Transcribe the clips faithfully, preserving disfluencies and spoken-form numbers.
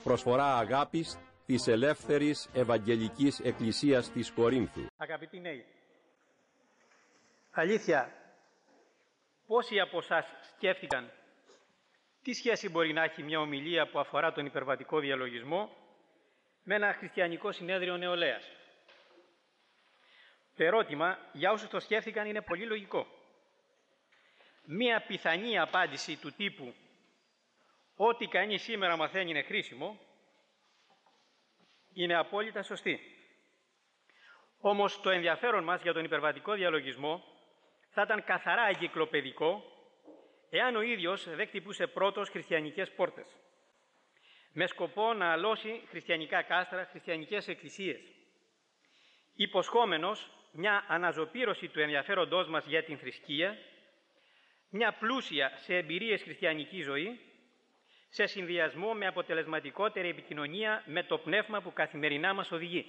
Προσφορά αγάπης της Ελεύθερης Ευαγγελικής Εκκλησίας της Κορίνθου. Αγαπητοί νέοι, αλήθεια, πόσοι από εσάς σκέφτηκαν τι σχέση μπορεί να έχει μια ομιλία που αφορά τον υπερβατικό διαλογισμό με ένα χριστιανικό συνέδριο νεολαίας? Το ερώτημα για όσους το σκέφτηκαν είναι πολύ λογικό. Μία πιθανή απάντηση του τύπου «Ό,τι κανείς σήμερα μαθαίνει είναι χρήσιμο» είναι απόλυτα σωστή. Όμως το ενδιαφέρον μας για τον υπερβατικό διαλογισμό θα ήταν καθαρά εγκυκλοπαιδικό εάν ο ίδιος δεν χτυπούσε πρώτος χριστιανικές πόρτες, με σκοπό να αλώσει χριστιανικά κάστρα, χριστιανικές εκκλησίες, υποσχόμενος μια αναζωπήρωση του ενδιαφέροντός μας για την θρησκεία, μια πλούσια σε εμπειρίες χριστιανική ζωή, σε συνδυασμό με αποτελεσματικότερη επικοινωνία με το πνεύμα που καθημερινά μας οδηγεί.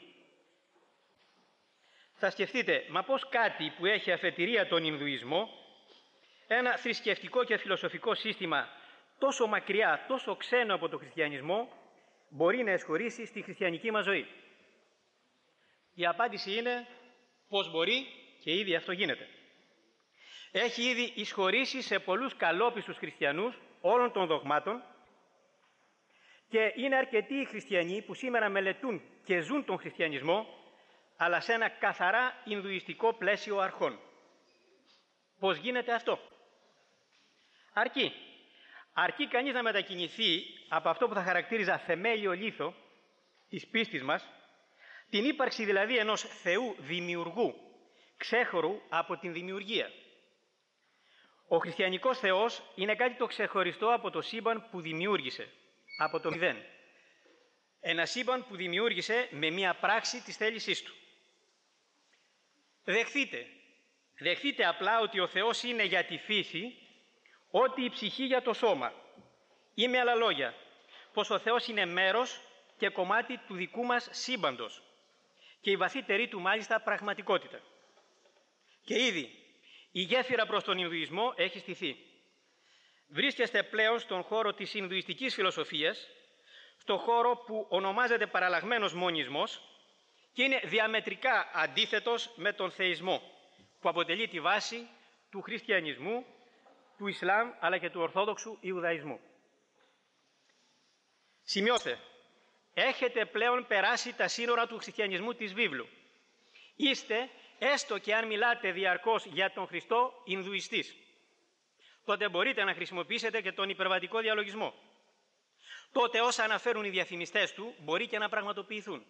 Θα σκεφτείτε, μα πώς κάτι που έχει αφετηρία τον Ινδουισμό, ένα θρησκευτικό και φιλοσοφικό σύστημα τόσο μακριά, τόσο ξένο από τον χριστιανισμό, μπορεί να εισχωρήσει στη χριστιανική μας ζωή? Η απάντηση είναι πως μπορεί και ήδη αυτό γίνεται. Έχει ήδη εισχωρήσει σε πολλούς καλόπιστους χριστιανούς όλων των δογμάτων και είναι αρκετοί οι χριστιανοί που σήμερα μελετούν και ζουν τον χριστιανισμό, αλλά σε ένα καθαρά ινδουιστικό πλαίσιο αρχών. Πώς γίνεται αυτό? Αρκεί. Αρκεί κανείς να μετακινηθεί από αυτό που θα χαρακτήριζα θεμέλιο λίθο της πίστης μας, την ύπαρξη δηλαδή ενός Θεού δημιουργού, ξέχωρου από την δημιουργία. Ο χριστιανικός Θεός είναι κάτι το ξεχωριστό από το σύμπαν που δημιούργησε, από το μηδέν. Ένα σύμπαν που δημιούργησε με μία πράξη της θέλησής του. Δεχθείτε, δεχθείτε απλά ότι ο Θεός είναι για τη φύση ό,τι η ψυχή για το σώμα. Ή με άλλα λόγια, πως ο Θεός είναι μέρος και κομμάτι του δικού μας σύμπαντος και η βαθύτερη του μάλιστα πραγματικότητα. Και ήδη η γέφυρα προς τον Ινδουισμό έχει στηθεί. Βρίσκεστε πλέον στον χώρο της Ινδουιστικής φιλοσοφίας, στον χώρο που ονομάζεται παραλλαγμένος μονισμός και είναι διαμετρικά αντίθετος με τον θεϊσμό, που αποτελεί τη βάση του χριστιανισμού, του Ισλάμ αλλά και του Ορθόδοξου Ιουδαϊσμού. Σημειώστε, έχετε πλέον περάσει τα σύνορα του χριστιανισμού της βίβλου. Είστε, έστω και αν μιλάτε διαρκώς για τον Χριστό, Ινδουιστής. Τότε μπορείτε να χρησιμοποιήσετε και τον υπερβατικό διαλογισμό. Τότε όσα αναφέρουν οι διαφημιστές του μπορεί και να πραγματοποιηθούν.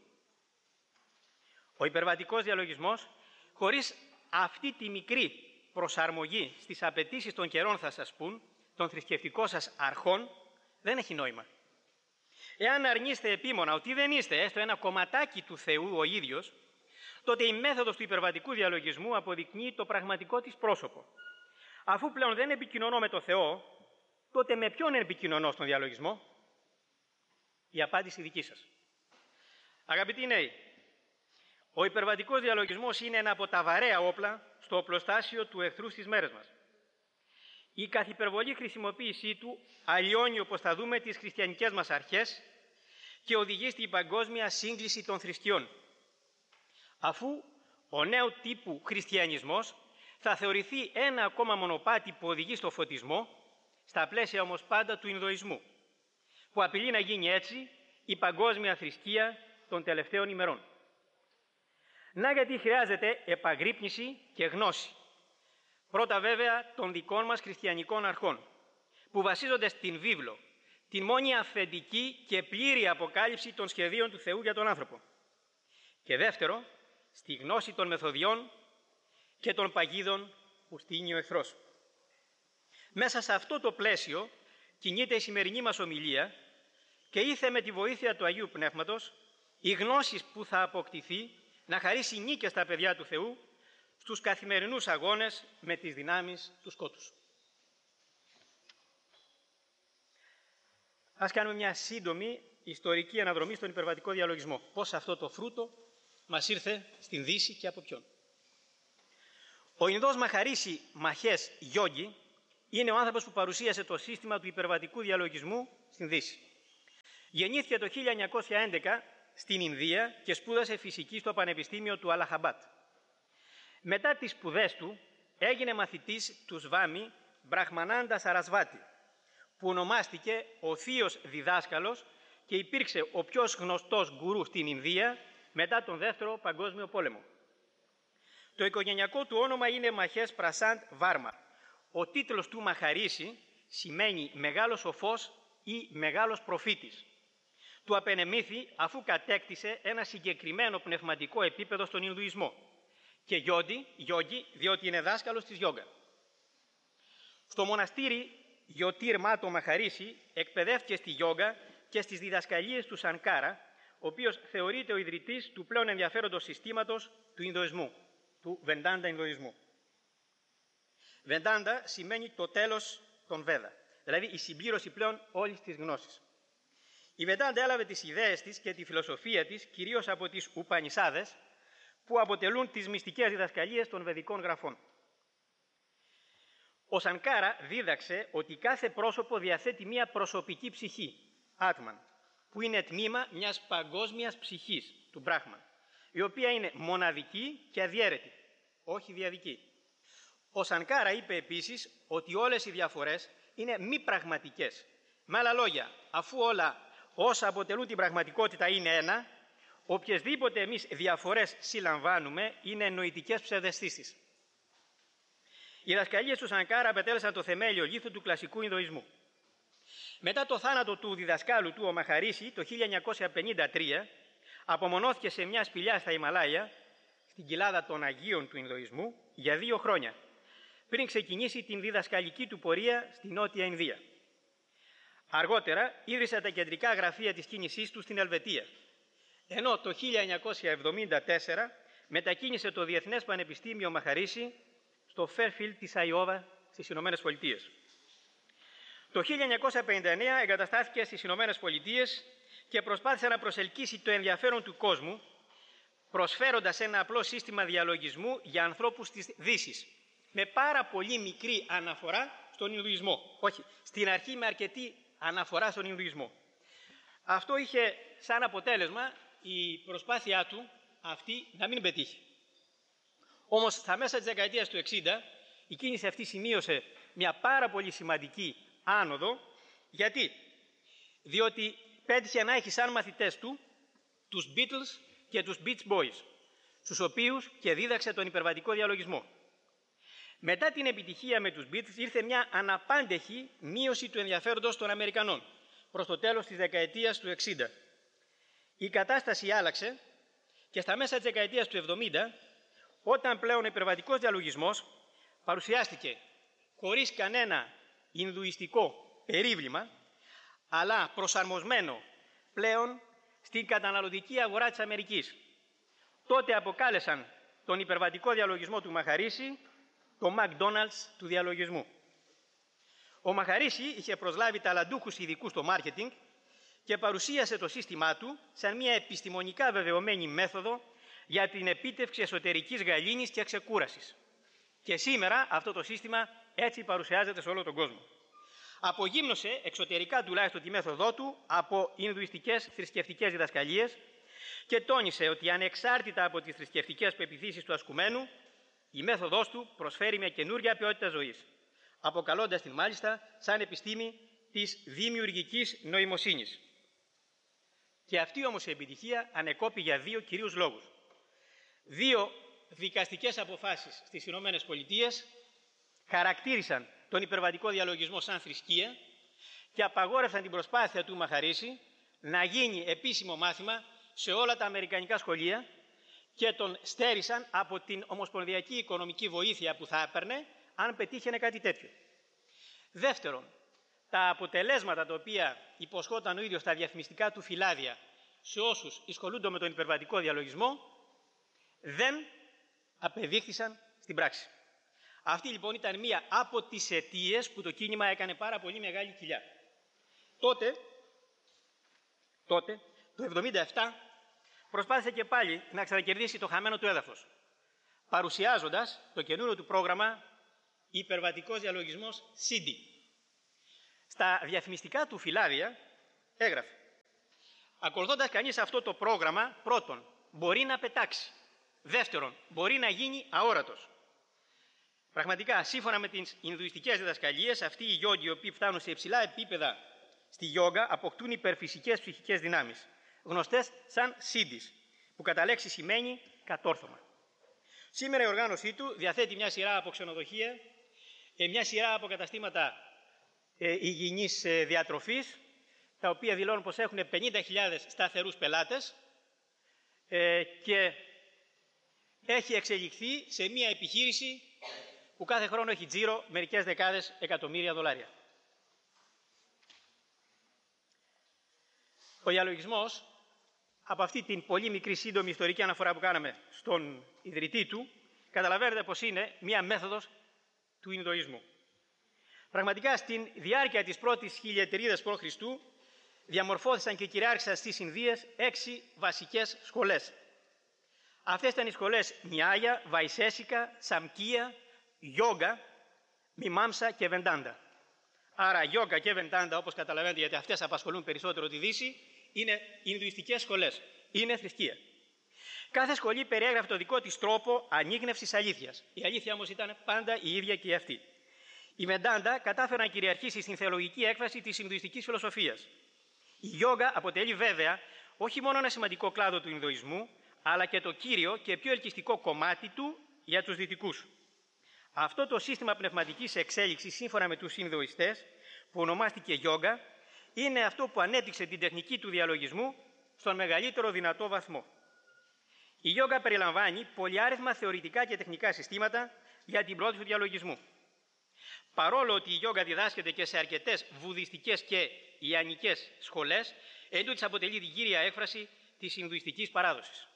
Ο υπερβατικός διαλογισμός, χωρίς αυτή τη μικρή προσαρμογή στις απαιτήσεις των καιρών, θα σας πούν, των θρησκευτικών σας αρχών, δεν έχει νόημα. Εάν αρνείστε επίμονα ότι δεν είστε έστω ένα κομματάκι του Θεού ο ίδιος, τότε η μέθοδος του υπερβατικού διαλογισμού αποδεικνύει το πραγματικό της πρόσωπο. Αφού πλέον δεν επικοινωνώ με το Θεό, τότε με ποιον επικοινωνώ στον διαλογισμό? Η απάντηση δική σας. Αγαπητοί νέοι, ο υπερβατικός διαλογισμός είναι ένα από τα βαρέα όπλα στο οπλοστάσιο του εχθρού στις μέρες μας. Η καθυπερβολή χρησιμοποίησή του αλλοιώνει, όπως θα δούμε, τις χριστιανικές μας αρχές και οδηγεί στην παγκόσμια σύγκληση των θρησκειών. Αφού ο νέου τύπου χριστιανισμός θα θεωρηθεί ένα ακόμα μονοπάτι που οδηγεί στο φωτισμό, στα πλαίσια όμως πάντα του Ινδουισμού, που απειλεί να γίνει έτσι η παγκόσμια θρησκεία των τελευταίων ημερών. Να γιατί χρειάζεται επαγρύπνηση και γνώση. Πρώτα βέβαια των δικών μας χριστιανικών αρχών, που βασίζονται στην βίβλο, την μόνη αυθεντική και πλήρη αποκάλυψη των σχεδίων του Θεού για τον άνθρωπο. Και δεύτερο, στη γνώση των μεθοδιών και των παγίδων που στείνει ο εχθρός. Μέσα σε αυτό το πλαίσιο κινείται η σημερινή μας ομιλία και ήθε με τη βοήθεια του Αγίου Πνεύματος οι γνώσεις που θα αποκτηθεί να χαρίσει νίκες στα παιδιά του Θεού στους καθημερινούς αγώνες με τις δυνάμεις του σκότους. Ας κάνουμε μια σύντομη ιστορική αναδρομή στον υπερβατικό διαλογισμό. Πώς αυτό το φρούτο μας ήρθε στην Δύση και από ποιον. Ο Ινδός Μαχαρίση Μαχές Γιόγκη είναι ο άνθρωπος που παρουσίασε το σύστημα του υπερβατικού διαλογισμού στην Δύση. Γεννήθηκε το χίλια εννιακόσια έντεκα στην Ινδία και σπούδασε φυσική στο Πανεπιστήμιο του Αλαχαμπάτ. Μετά τις σπουδές του έγινε μαθητής του Σβάμι Μπραχμανάντα Σαρασβάτη, που ονομάστηκε ο θείος διδάσκαλος και υπήρξε ο πιο γνωστός γκουρού στην Ινδία μετά τον Δεύτερο Παγκόσμιο Πόλεμο. Το οικογενειακό του όνομα είναι Μαχές Πρασάντ Βάρμα. Ο τίτλος του Μαχαρίση σημαίνει μεγάλος σοφός ή μεγάλος προφήτης. Του απενεμήθη αφού κατέκτησε ένα συγκεκριμένο πνευματικό επίπεδο στον Ινδουισμό και γιόντι, γιόγκι, διότι είναι δάσκαλος της γιόγκα. Στο μοναστήρι Γιωτήρ Μάτο Μαχαρίση εκπαιδεύτηκε στη γιόγκα και στις διδασκαλίες του Σανκάρα, ο οποίος θεωρείται ο ιδρυτής του πλέον ενδιαφέροντος συστήματος του Ινδουισμού, του Βεντάντα Ινδουισμού. Βεντάντα σημαίνει το τέλος των Βέδα, δηλαδή η συμπλήρωση πλέον όλης της γνώσης. Η Βεντάντα έλαβε τις ιδέες της και τη φιλοσοφία της κυρίως από τις Ουπανισάδες, που αποτελούν τις μυστικές διδασκαλίες των βεδικών γραφών. Ο Σανκάρα δίδαξε ότι κάθε πρόσωπο διαθέτει μία προσωπική ψυχή, Άτμαν, που είναι τμήμα μιας παγκόσμιας ψυχής, του Μπράχμαν, η οποία είναι μοναδική και αδιέρετη, όχι διαδική. Ο Σανκάρα είπε επίσης ότι όλες οι διαφορές είναι μη πραγματικές. Με άλλα λόγια, αφού όλα όσα αποτελούν την πραγματικότητα είναι ένα, οποιασδήποτε εμείς διαφορές συλλαμβάνουμε είναι νοητικές ψευδαισθήσεις. Οι διδασκαλίες του Σανκάρα απετέλεσαν το θεμέλιο λίθο του κλασικού Ινδουισμού. Μετά το θάνατο του διδασκάλου του, ο Μαχαρίση, το χίλια εννιακόσια πενήντα τρία, απομονώθηκε σε μια σπηλιά στα Ιμαλάια, στην κοιλάδα των Αγίων του Ινδουισμού, για δύο χρόνια, πριν ξεκινήσει την διδασκαλική του πορεία στη Νότια Ινδία. Αργότερα ίδρυσε τα κεντρικά γραφεία της κίνησής του στην Ελβετία, ενώ το χίλια εννιακόσια εβδομήντα τέσσερα μετακίνησε το Διεθνές Πανεπιστήμιο Μαχαρίση στο Fairfield της Αϊόβα στις Ηνωμένες Πολιτείες. Το χίλια εννιακόσια πενήντα εννέα εγκαταστάθηκε στις Ηνωμένες Πολιτείες και προσπάθησε να προσελκύσει το ενδιαφέρον του κόσμου, προσφέροντας ένα απλό σύστημα διαλογισμού για ανθρώπους της Δύσης, με πάρα πολύ μικρή αναφορά στον Ινδουισμό. Όχι, στην αρχή με αρκετή αναφορά στον Ινδουισμό. Αυτό είχε σαν αποτέλεσμα η προσπάθειά του αυτή να μην πετύχει. Όμως στα μέσα της δεκαετίας του εξήντα η κίνηση αυτή σημείωσε μια πάρα πολύ σημαντική άνοδο. Γιατί? Διότι πέτυχε να έχει σαν μαθητές του τους Beatles και τους Beach Boys, στους οποίους και δίδαξε τον υπερβατικό διαλογισμό. Μετά την επιτυχία με τους Beatles ήρθε μια αναπάντεχη μείωση του ενδιαφέροντος των Αμερικανών προς το τέλος της δεκαετίας του εξήντα. Η κατάσταση άλλαξε και στα μέσα της δεκαετίας του εβδομήντα, όταν πλέον ο υπερβατικός διαλογισμός παρουσιάστηκε χωρίς κανένα ινδουιστικό περίβλημα, αλλά προσαρμοσμένο πλέον στην καταναλωτική αγορά της Αμερικής. Τότε αποκάλεσαν τον υπερβατικό διαλογισμό του Μαχαρίση το McDonald's του διαλογισμού. Ο Μαχαρίση είχε προσλάβει ταλαντούχους ειδικούς στο μάρκετινγκ και παρουσίασε το σύστημά του σαν μια επιστημονικά βεβαιωμένη μέθοδο για την επίτευξη εσωτερικής γαλήνης και ξεκούρασης. Και σήμερα αυτό το σύστημα έτσι παρουσιάζεται σε όλο τον κόσμο. Απογύμνωσε εξωτερικά τουλάχιστον τη μέθοδό του από ινδουιστικές θρησκευτικές διδασκαλίες και τόνισε ότι ανεξάρτητα από τις θρησκευτικές πεποιθήσεις του ασκουμένου, η μέθοδός του προσφέρει μια καινούργια ποιότητα ζωής, αποκαλώντας την μάλιστα σαν επιστήμη της δημιουργικής νοημοσύνης. Και αυτή όμως η επιτυχία ανεκόπη για δύο κυρίους λόγους. Δύο δικαστικές αποφάσεις στις Ηνωμένες Πολιτείες χαρακτήρισαν τον υπερβατικό διαλογισμό σαν θρησκεία και απαγόρευσαν την προσπάθεια του Μαχαρίση να γίνει επίσημο μάθημα σε όλα τα αμερικανικά σχολεία και τον στέρισαν από την ομοσπονδιακή οικονομική βοήθεια που θα έπαιρνε αν πετύχαινε κάτι τέτοιο. Δεύτερον, τα αποτελέσματα τα οποία υποσχόταν ο ίδιος στα διαφημιστικά του φυλάδια σε όσους ασχολούνται με τον υπερβατικό διαλογισμό δεν απεδείχθησαν στην πράξη. Αυτή λοιπόν ήταν μία από τις αιτίες που το κίνημα έκανε πάρα πολύ μεγάλη κοιλιά. Τότε, τότε το εβδομήντα επτά, προσπάθησε και πάλι να ξανακερδίσει το χαμένο του έδαφος, παρουσιάζοντας το καινούριο του πρόγραμμα υπερβατικός διαλογισμός σι ντι. Στα διαφημιστικά του φυλάδια έγραφε Ακολουθώντας κανείς αυτό το πρόγραμμα, πρώτον, μπορεί να πετάξει. Δεύτερον, μπορεί να γίνει αόρατος. Πραγματικά, σύμφωνα με τις Ινδουιστικές διδασκαλίες, αυτοί οι γιόγκοι οι οποίοι φτάνουν σε υψηλά επίπεδα στη γιόγκα αποκτούν υπερφυσικές ψυχικές δυνάμεις, γνωστές σαν σίντις, που κατά λέξη σημαίνει κατόρθωμα. Σήμερα η οργάνωσή του διαθέτει μια σειρά από ξενοδοχεία, μια σειρά από καταστήματα υγιεινής διατροφής, τα οποία δηλώνουν πως έχουν πενήντα χιλιάδες σταθερούς πελάτες και έχει εξελιχθεί σε μια επιχείρηση που κάθε χρόνο έχει τζίρο μερικές δεκάδες εκατομμύρια δολάρια. Ο διαλογισμός, από αυτή την πολύ μικρή σύντομη ιστορική αναφορά που κάναμε στον ιδρυτή του, καταλαβαίνετε πως είναι μια μέθοδος του Ινδουισμού. Πραγματικά στην διάρκεια της πρώτης χιλιετηρίδας π.Χ. διαμορφώθησαν και κυριάρχησαν στις Ινδίες έξι βασικές σχολές. Αυτές ήταν οι σχολές Νιάγια, Βαϊσέσικα, Σαμκία, Γιόγκα, Μιμάμσα και Βεντάντα. Άρα Γιόγκα και Βεντάντα, όπως καταλαβαίνετε, γιατί αυτές απασχολούν περισσότερο τη Δύση, είναι Ινδουιστικές σχολές, είναι θρησκεία. Κάθε σχολή περιέγραφε το δικό της τρόπο ανίγνευσης αλήθειας. Η αλήθεια όμως ήταν πάντα η ίδια και η αυτή. Η Βεντάντα κατάφερε να κυριαρχήσει στην θεολογική έκφραση της Ινδουιστικής φιλοσοφίας. Η Γιόγκα αποτελεί βέβαια όχι μόνο ένα σημαντικό κλάδο του Ινδουισμού, αλλά και το κύριο και πιο ελκυστικό κομμάτι του για τους δυτικούς. Αυτό το σύστημα πνευματικής εξέλιξης, σύμφωνα με τους Ινδουιστές, που ονομάστηκε Γιόγκα, είναι αυτό που ανέπτυξε την τεχνική του διαλογισμού στον μεγαλύτερο δυνατό βαθμό. Η Γιόγκα περιλαμβάνει πολυάριθμα θεωρητικά και τεχνικά συστήματα για την πρόθεση του διαλογισμού. Παρόλο ότι η Γιόγκα διδάσκεται και σε αρκετές βουδιστικές και ιανικές σχολές, εντούτοις αποτελεί την κύρια έκφραση της Ινδουιστικής παράδοσης.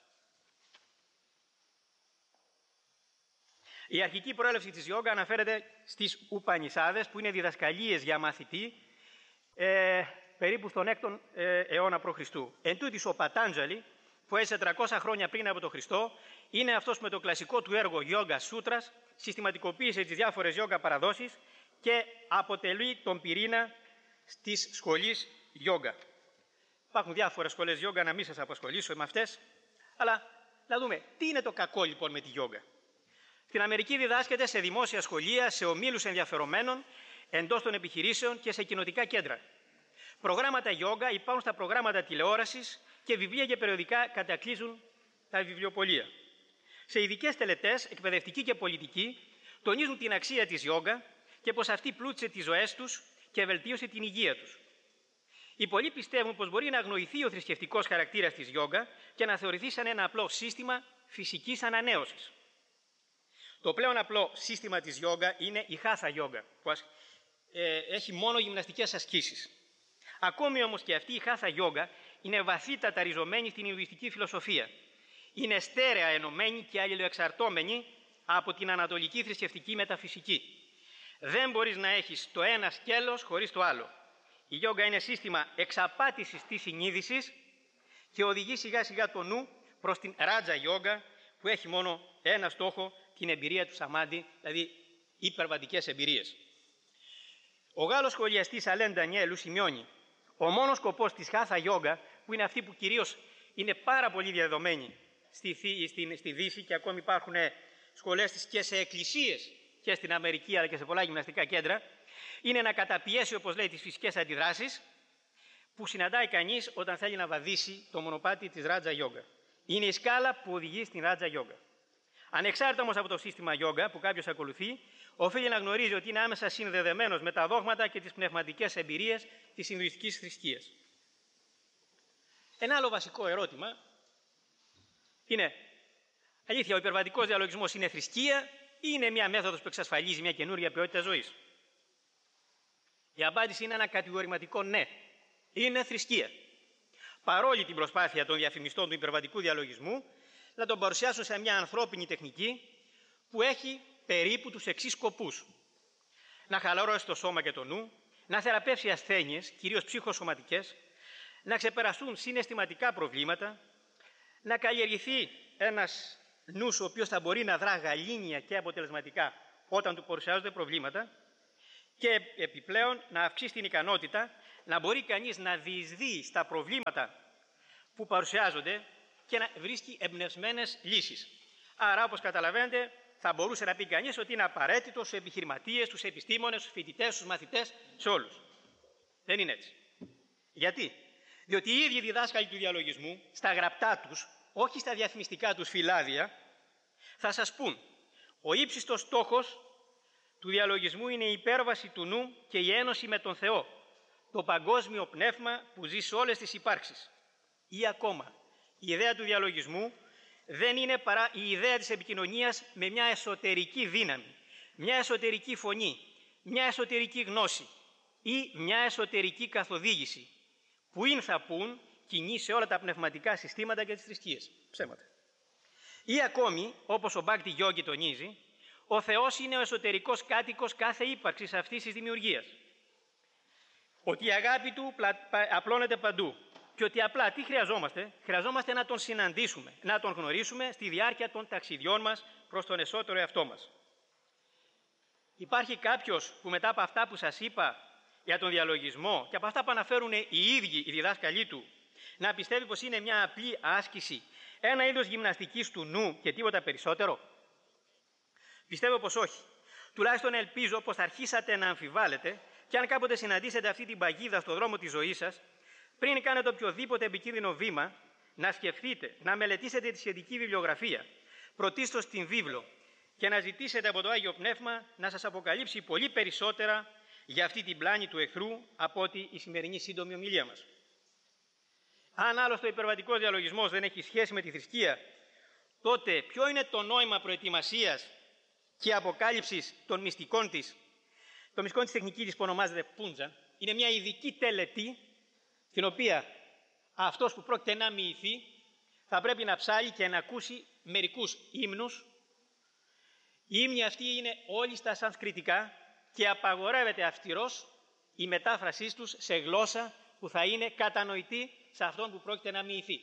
Η αρχική προέλευση της Γιόγκα αναφέρεται στις Ουπανισάδες, που είναι διδασκαλίες για μαθητή ε, περίπου στον έκτο ε, αιώνα π.Χ. Εν τούτοις ο Πατάντζαλη, που έζησε τριακόσια χρόνια πριν από τον Χριστό, είναι αυτός με το κλασικό του έργο Yoga Sutras, συστηματικοποίησε τις διάφορες Γιόγκα παραδόσεις και αποτελεί τον πυρήνα της σχολής Γιόγκα. Υπάρχουν διάφορες σχολές Γιόγκα, να μην σας απασχολήσω με αυτές, αλλά να δούμε τι είναι το κακό λοιπόν με τη Γιόγκα. Στην Αμερική διδάσκεται σε δημόσια σχολεία, σε ομίλους ενδιαφερομένων, εντός των επιχειρήσεων και σε κοινοτικά κέντρα. Προγράμματα Γιόγκα υπάρχουν στα προγράμματα τηλεόρασης και βιβλία και περιοδικά κατακλείζουν τα βιβλιοπωλεία. Σε ειδικές τελετές, εκπαιδευτικοί και πολιτικοί, τονίζουν την αξία της Γιόγκα και πως αυτή πλούτησε τις ζωές τους και βελτίωσε την υγεία τους. Οι πολλοί πιστεύουν πως μπορεί να αγνοηθεί ο θρησκευτικός χαρακτήρας της Γιόγκα και να θεωρηθεί σαν ένα απλό σύστημα φυσικής ανανέωσης. Το πλέον απλό σύστημα της Γιόγκα είναι η Χάθα Γιόγκα, που ε, έχει μόνο γυμναστικές ασκήσεις. Ακόμη όμως και αυτή η Χάθα Γιόγκα είναι βαθύτατα ριζωμένη στην Ινδουιστική φιλοσοφία. Είναι στέρεα ενωμένη και αλληλοεξαρτώμενη από την ανατολική θρησκευτική μεταφυσική. Δεν μπορείς να έχεις το ένα σκέλος χωρίς το άλλο. Η Γιόγκα είναι σύστημα εξαπάτησης της συνείδησης και οδηγεί σιγά σιγά το νου προς την Ράτζα Γιόγκα, που έχει μόνο ένα στόχο, την εμπειρία του Σαμάντι, δηλαδή υπερβατικές εμπειρίες. Ο Γάλλος σχολιαστής Αλέν Ντανιέλου σημειώνει: ο μόνος σκοπός της Χάθα Γιόγκα, που είναι αυτή που κυρίως είναι πάρα πολύ διαδεδομένη στη, στη, στη Δύση και ακόμη υπάρχουν σχολές της και σε εκκλησίες και στην Αμερική αλλά και σε πολλά γυμναστικά κέντρα, είναι να καταπιέσει, όπως λέει, τις φυσικές αντιδράσεις που συναντάει κανείς όταν θέλει να βαδίσει το μονοπάτι της Ράτζα Γιόγκα. Είναι η σκάλα που οδηγεί στην Ράτζα Γιόγκα. Ανεξάρτητα όμως από το σύστημα Γιόγκα που κάποιος ακολουθεί, οφείλει να γνωρίζει ότι είναι άμεσα συνδεδεμένος με τα δόγματα και τις πνευματικές εμπειρίες της Ινδουιστικής θρησκείας. Ένα άλλο βασικό ερώτημα είναι: αλήθεια, ο υπερβατικός διαλογισμός είναι θρησκεία ή είναι μια μέθοδος που εξασφαλίζει μια καινούργια ποιότητα ζωής? Η απάντηση είναι ένα κατηγορηματικό ναι. Είναι θρησκεία. Παρόλη την προσπάθεια των διαφημιστών του υπερβατικού διαλογισμού να τον παρουσιάσουν σε μια ανθρώπινη τεχνική που έχει περίπου τους εξής σκοπούς: να χαλαρώσει το σώμα και το νου, να θεραπεύσει ασθένειες, κυρίως ψυχοσωματικές, να ξεπεραστούν συναισθηματικά προβλήματα, να καλλιεργηθεί ένας νους ο οποίος θα μπορεί να δρά γαλήνια και αποτελεσματικά όταν του παρουσιάζονται προβλήματα και επιπλέον να αυξήσει την ικανότητα να μπορεί κανείς να διεισδύει στα προβλήματα που παρουσιάζονται και να βρίσκει εμπνευσμένες λύσεις. Άρα, όπως καταλαβαίνετε, θα μπορούσε να πει κανείς ότι είναι απαραίτητο στους επιχειρηματίες, στους επιστήμονες, στους φοιτητές, στους μαθητές, σε όλους. Δεν είναι έτσι. Γιατί? Διότι οι ίδιοι διδάσκαλοι του διαλογισμού, στα γραπτά τους, όχι στα διαφημιστικά τους φυλάδια, θα σας πούν: ο ύψιστος στόχος του διαλογισμού είναι η υπέρβαση του νου και η ένωση με τον Θεό, το παγκόσμιο πνεύμα που ζει σε όλες τις υπάρξεις. Ή ακόμα, η ιδέα του διαλογισμού δεν είναι παρά η ιδέα της επικοινωνίας με μια εσωτερική δύναμη, μια εσωτερική φωνή, μια εσωτερική γνώση ή μια εσωτερική καθοδήγηση, που είναι θα πούν κινεί σε όλα τα πνευματικά συστήματα και τις θρησκείες. Ψέματα. Ή ακόμη, όπως ο Μπάκτη Γιόγκη τονίζει, ο Θεός είναι ο εσωτερικός κάτοικος κάθε ύπαρξης αυτής της δημιουργίας. Ότι η αγάπη του απλώνεται παντού και ότι απλά τι χρειαζόμαστε? Χρειαζόμαστε να τον συναντήσουμε, να τον γνωρίσουμε στη διάρκεια των ταξιδιών μας προς τον εσωτερικό εαυτό μας. Υπάρχει κάποιος που μετά από αυτά που σας είπα για τον διαλογισμό και από αυτά που αναφέρουν οι ίδιοι οι διδάσκαλοι του, να πιστεύει πως είναι μια απλή άσκηση, ένα είδος γυμναστικής του νου και τίποτα περισσότερο? Πιστεύω πως όχι. Τουλάχιστον ελπίζω πως θα αρχίσατε να αμφιβάλλετε και αν κάποτε συναντήσετε αυτή την παγίδα στον δρόμο της ζωής σας, πριν κάνετε οποιοδήποτε επικίνδυνο βήμα, να σκεφτείτε, να μελετήσετε τη σχετική βιβλιογραφία, πρωτίστως την βίβλο, και να ζητήσετε από το Άγιο Πνεύμα να σας αποκαλύψει πολύ περισσότερα για αυτή την πλάνη του εχθρού από ότι η σημερινή σύντομη ομιλία μας. Αν άλλωστε ο υπερβατικός διαλογισμός δεν έχει σχέση με τη θρησκεία, τότε ποιο είναι το νόημα προετοιμασίας και αποκάλυψης των μυστικών της? Το μυστικό της τεχνικής της που ονομάζεται πούντζα είναι μια ειδική τελετή, στην οποία αυτός που πρόκειται να μοιηθεί θα πρέπει να ψάλει και να ακούσει μερικούς ύμνους. Οι ύμνοι αυτοί είναι όλοι στα σανσκριτικά και απαγορεύεται αυστηρός η μετάφρασή τους σε γλώσσα που θα είναι κατανοητή σε αυτόν που πρόκειται να μοιηθεί.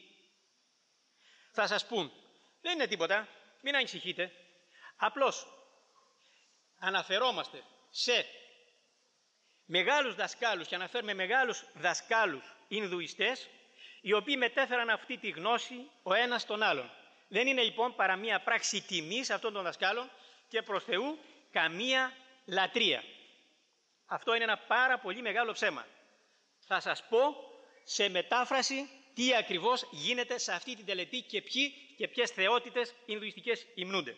Θα σας πούν, δεν είναι τίποτα, μην ανησυχείτε. Απλώς αναφερόμαστε σε μεγάλους δασκάλους και αναφέρουμε μεγάλους δασκάλους Ινδουιστές, οι οποίοι μετέφεραν αυτή τη γνώση ο ένας στον άλλον. Δεν είναι λοιπόν παρά μία πράξη τιμής αυτών των δασκάλων και προς Θεού καμία λατρεία. Αυτό είναι ένα πάρα πολύ μεγάλο ψέμα. Θα σας πω σε μετάφραση τι ακριβώς γίνεται σε αυτή την τελετή και ποιοι και ποιες θεότητες Ινδουιστικές υμνούνται.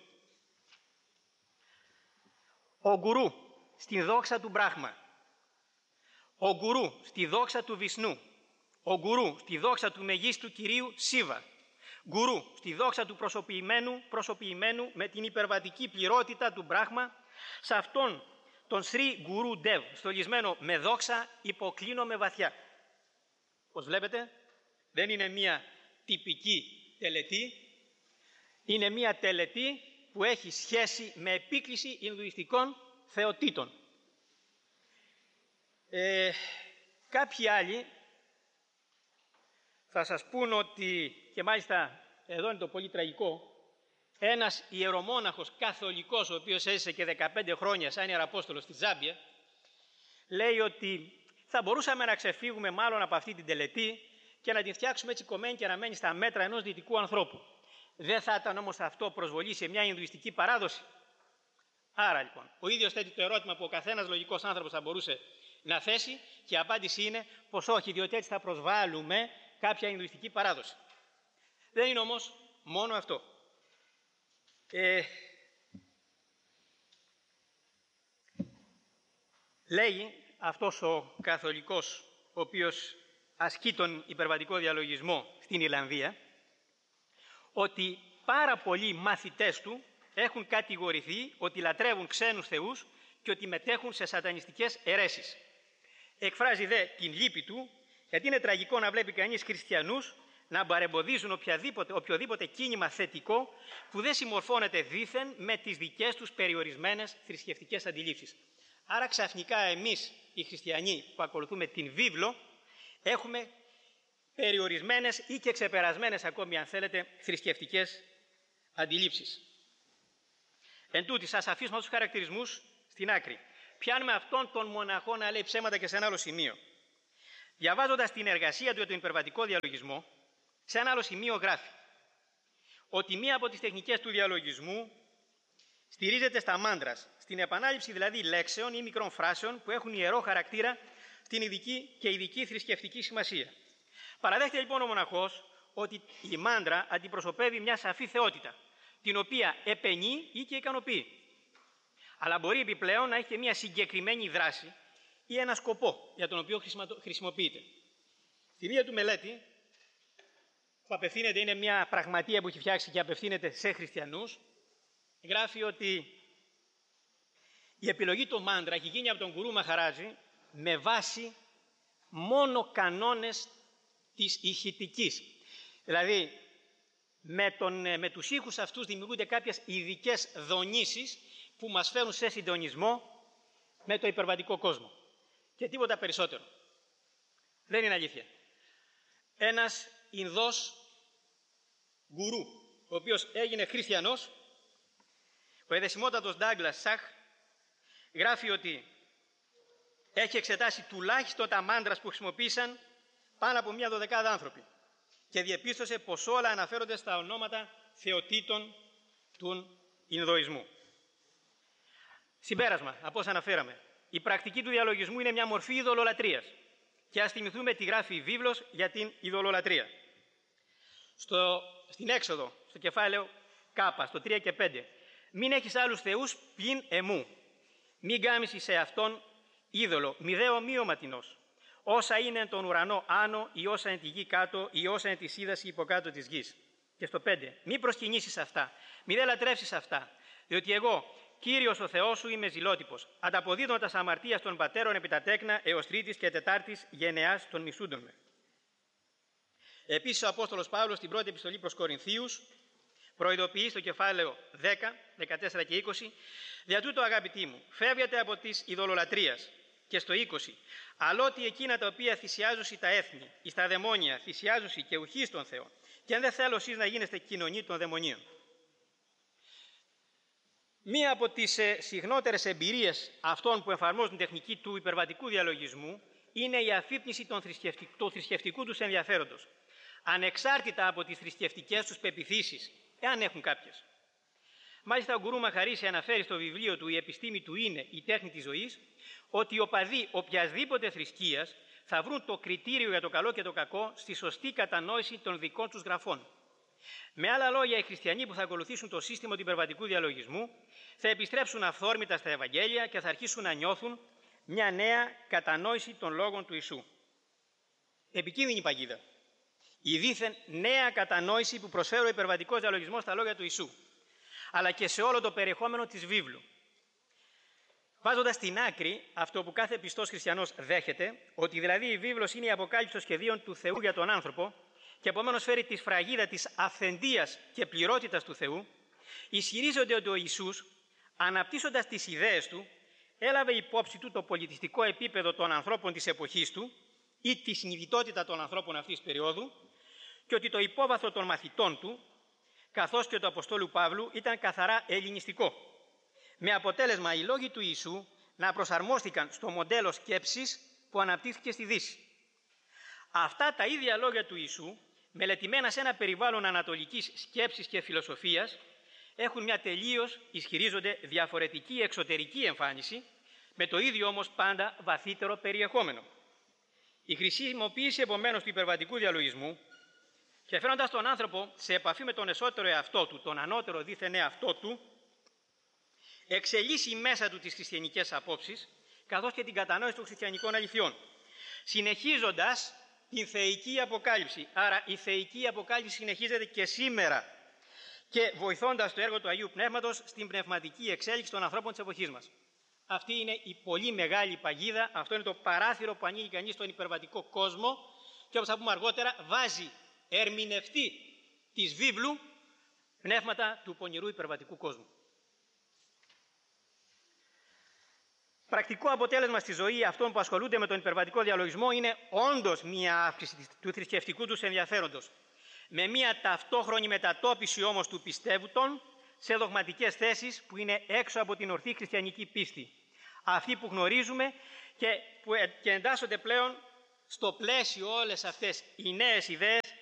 Ο Γκουρού στην δόξα του Μπράχμα, ο Γκουρού στη δόξα του Βυσνού, ο Γκουρού στη δόξα του μεγίστου Κυρίου Σίβα, Γκουρού στη δόξα του προσωπημένου, προσωπημένου με την υπερβατική πληρότητα του Μπράχμα, σε αυτόν τον Σρι Γκουρού Ντεβ, στολισμένο με δόξα, υποκλίνομαι βαθιά. Όπως βλέπετε, δεν είναι μία τυπική τελετή, είναι μία τελετή που έχει σχέση με επίκληση Ινδουιστικών θεοτήτων. Ε, κάποιοι άλλοι θα σας πούν ότι, και μάλιστα εδώ είναι το πολύ τραγικό, ένας ιερομόναχος καθολικός, ο οποίος έζησε και δεκαπέντε χρόνια σαν ιεραπόστολος στη Ζάμπια, λέει ότι θα μπορούσαμε να ξεφύγουμε μάλλον από αυτή την τελετή και να την φτιάξουμε έτσι κομμένη και να μένει στα μέτρα ενός δυτικού ανθρώπου. Δεν θα ήταν όμως αυτό προσβολή σε μια Ινδουιστική παράδοση? Άρα λοιπόν, ο ίδιος θέτει το ερώτημα που ο καθένας λογικός άνθρωπος θα μπορούσε να θέσει και η απάντηση είναι πως όχι, διότι έτσι θα προσβάλλουμε κάποια Ινδουιστική παράδοση. Δεν είναι όμως μόνο αυτό. Ε, λέει αυτός ο καθολικός, ο οποίος ασκεί τον υπερβατικό διαλογισμό στην Ιρλανδία, ότι πάρα πολλοί μαθητές του έχουν κατηγορηθεί ότι λατρεύουν ξένους θεούς και ότι μετέχουν σε σατανιστικές αιρέσεις. Εκφράζει δε την λύπη του, γιατί είναι τραγικό να βλέπει κανείς χριστιανούς να παρεμποδίζουν οποιαδήποτε, οποιοδήποτε κίνημα θετικό που δεν συμμορφώνεται δήθεν με τις δικές τους περιορισμένες θρησκευτικές αντιλήψεις. Άρα ξαφνικά εμείς οι χριστιανοί που ακολουθούμε την βίβλο έχουμε περιορισμένες ή και ξεπερασμένες ακόμη αν θέλετε θρησκευτικές αντιλήψεις. Εν τούτη, σας αφήσουμε τους χαρακτηρισμούς στην άκρη. Πιάνουμε αυτόν τον μοναχό να λέει ψέματα και σε ένα άλλο σημείο. Διαβάζοντας την εργασία του για τον υπερβατικό διαλογισμό, Σε ένα άλλο σημείο γράφει ότι μία από τις τεχνικές του διαλογισμού στηρίζεται στα μάντρας, στην επανάληψη δηλαδή λέξεων ή μικρών φράσεων που έχουν ιερό χαρακτήρα στην ειδική και ειδική θρησκευτική σημασία. Παραδέχεται λοιπόν ο μοναχός ότι η μάντρα αντιπροσωπεύει μια σαφή θεότητα, την οποία επενεί ή και ικανοποιεί. Αλλά μπορεί επιπλέον να έχει και μια συγκεκριμένη δράση ή ένα σκοπό για τον οποίο χρησιμοποιείται. Στη μία του μελέτη, που απευθύνεται, είναι μια πραγματεία που έχει φτιάξει και απευθύνεται σε χριστιανούς, γράφει ότι η επιλογή του μάντρα έχει γίνει από τον Γκουρού Μαχαράτζη με βάση μόνο κανόνες της ηχητικής. Δηλαδή, με, τον, με τους ήχους αυτούς δημιουργούνται κάποιες ειδικές δονήσεις που μας φέρουν σε συντονισμό με το υπερβατικό κόσμο. Και τίποτα περισσότερο. Δεν είναι αλήθεια. Ένας Ινδός γκουρού, ο οποίος έγινε χριστιανός, ο εδεσιμότατος Ντάγκλας Σαχ, γράφει ότι έχει εξετάσει τουλάχιστον τα μάντρας που χρησιμοποίησαν πάνω από μία δωδεκάδα άνθρωποι και διεπίστωσε πως όλα αναφέρονται στα ονόματα θεοτήτων του Ινδοϊσμού. Συμπέρασμα από όσα αναφέραμε. Η πρακτική του διαλογισμού είναι μια μορφή ειδωλολατρίας. Και ας θυμηθούμε τι γράφει η βίβλος για την ειδωλολατρία. Στο, στην Έξοδο, στο κεφάλαιο Κ, στο τρία και πέντε. Μην έχεις άλλους θεούς πλην εμού. Μην κάμεις σε αυτόν είδωλο, μη δε ομοίωματινός. Όσα είναι τον ουρανό άνω ή όσα είναι τη γη κάτω ή όσα είναι τη σύδαση υποκάτω της γης. Και στο πέντε. Μην προσκυνήσεις αυτά, μη δε λατρεύσεις αυτά, διότι εγώ, Κύριος ο Θεός σου, είμαι ζηλότυπος, ανταποδίδοντας αμαρτίας των πατέρων επί τα τέκνα έως τρίτης και τετάρτης γενεάς των μισούντων με. Επίσης ο Απόστολος Παύλος στην πρώτη επιστολή προς Κορινθίους προειδοποιεί στο κεφάλαιο δέκα, δεκατέσσερα και είκοσι, «Δια τούτο, αγαπητοί μου, φεύγετε από της ειδωλολατρίας». Και στο είκοσι, «Αλότι εκείνα τα οποία θυσιάζουσι τα έθνη, εις τα δαιμόνια θυσιάζουσι και ουχείς των Θεών, και αν δεν θέλω εσείς να γίνεστε κοινωνοί των δαιμονίων». Μία από τις ε, συχνότερες εμπειρίες αυτών που εφαρμόζουν τεχνική του υπερβατικού διαλογισμού είναι η αφύπνιση των θρησκευτικ... του θρησκευτικού τους ενδιαφέροντος, ανεξάρτητα από τις θρησκευτικές τους πεποιθήσεις, εάν έχουν κάποιες. Μάλιστα, ο Γκουρού Μαχαρίση αναφέρει στο βιβλίο του «Η επιστήμη του είναι η τέχνη της ζωής» ότι οι οπαδοί οποιασδήποτε θρησκείας θα βρουν το κριτήριο για το καλό και το κακό στη σωστή κατανόηση των δικών τους γραφών. Με άλλα λόγια, οι χριστιανοί που θα ακολουθήσουν το σύστημα του υπερβατικού διαλογισμού θα επιστρέψουν αυθόρμητα στα Ευαγγέλια και θα αρχίσουν να νιώθουν μια νέα κατανόηση των λόγων του Ιησού. Επικίνδυνη παγίδα. Η δήθεν νέα κατανόηση που προσφέρει ο υπερβατικός διαλογισμός στα λόγια του Ιησού, αλλά και σε όλο το περιεχόμενο της βίβλου. Βάζοντας στην άκρη αυτό που κάθε πιστός χριστιανός δέχεται, ότι δηλαδή η βίβλος είναι η αποκάλυψη των σχεδίων του Θεού για τον άνθρωπο και επομένως φέρει τη σφραγίδα της αυθεντίας και πληρότητας του Θεού, ισχυρίζονται ότι ο Ιησούς, αναπτύσσοντας τις ιδέες του, έλαβε υπόψη του το πολιτιστικό επίπεδο των ανθρώπων της εποχής του ή τη συνειδητότητα των ανθρώπων αυτής της περίοδου και ότι το υπόβαθρο των μαθητών του, καθώς και του Αποστόλου Παύλου, ήταν καθαρά ελληνιστικό. Με αποτέλεσμα οι λόγοι του Ιησού να προσαρμόστηκαν στο μοντέλο σκέψης που αναπτύχθηκε στη Δύση. Αυτά τα ίδια λόγια του Ιησού, μελετημένα σε ένα περιβάλλον ανατολικής σκέψης και φιλοσοφίας, έχουν μια τελείως, ισχυρίζονται, διαφορετική εξωτερική εμφάνιση, με το ίδιο όμως πάντα βαθύτερο περιεχόμενο. Η χρησιμοποίηση επομένως του υπερβατικού διαλογισμού και φέροντας τον άνθρωπο σε επαφή με τον εσωτερικό εαυτό του, τον ανώτερο δίθεν εαυτό του, εξελίσσει μέσα του τις χριστιανικές απόψεις, καθώς και την κατανόηση των χριστιανικών αληθιών, συνεχίζοντας την θεϊκή αποκάλυψη. Άρα η θεϊκή αποκάλυψη συνεχίζεται και σήμερα και βοηθώντας το έργο του Αγίου Πνεύματος στην πνευματική εξέλιξη των ανθρώπων της εποχής μας. Αυτή είναι η πολύ μεγάλη παγίδα, αυτό είναι το παράθυρο που ανοίγει κανείς στον υπερβατικό κόσμο και όπως θα πούμε αργότερα βάζει ερμηνευτή της βίβλου πνεύματα του πονηρού υπερβατικού κόσμου. Πρακτικό αποτέλεσμα στη ζωή αυτών που ασχολούνται με τον υπερβατικό διαλογισμό είναι όντως μία αύξηση του θρησκευτικού τους ενδιαφέροντος, με μία ταυτόχρονη μετατόπιση όμως του πιστεύουτων σε δογματικές θέσεις που είναι έξω από την ορθή χριστιανική πίστη. Αυτοί που γνωρίζουμε και που και εντάσσονται πλέον στο πλαίσιο όλες αυτές οι νέες ιδέες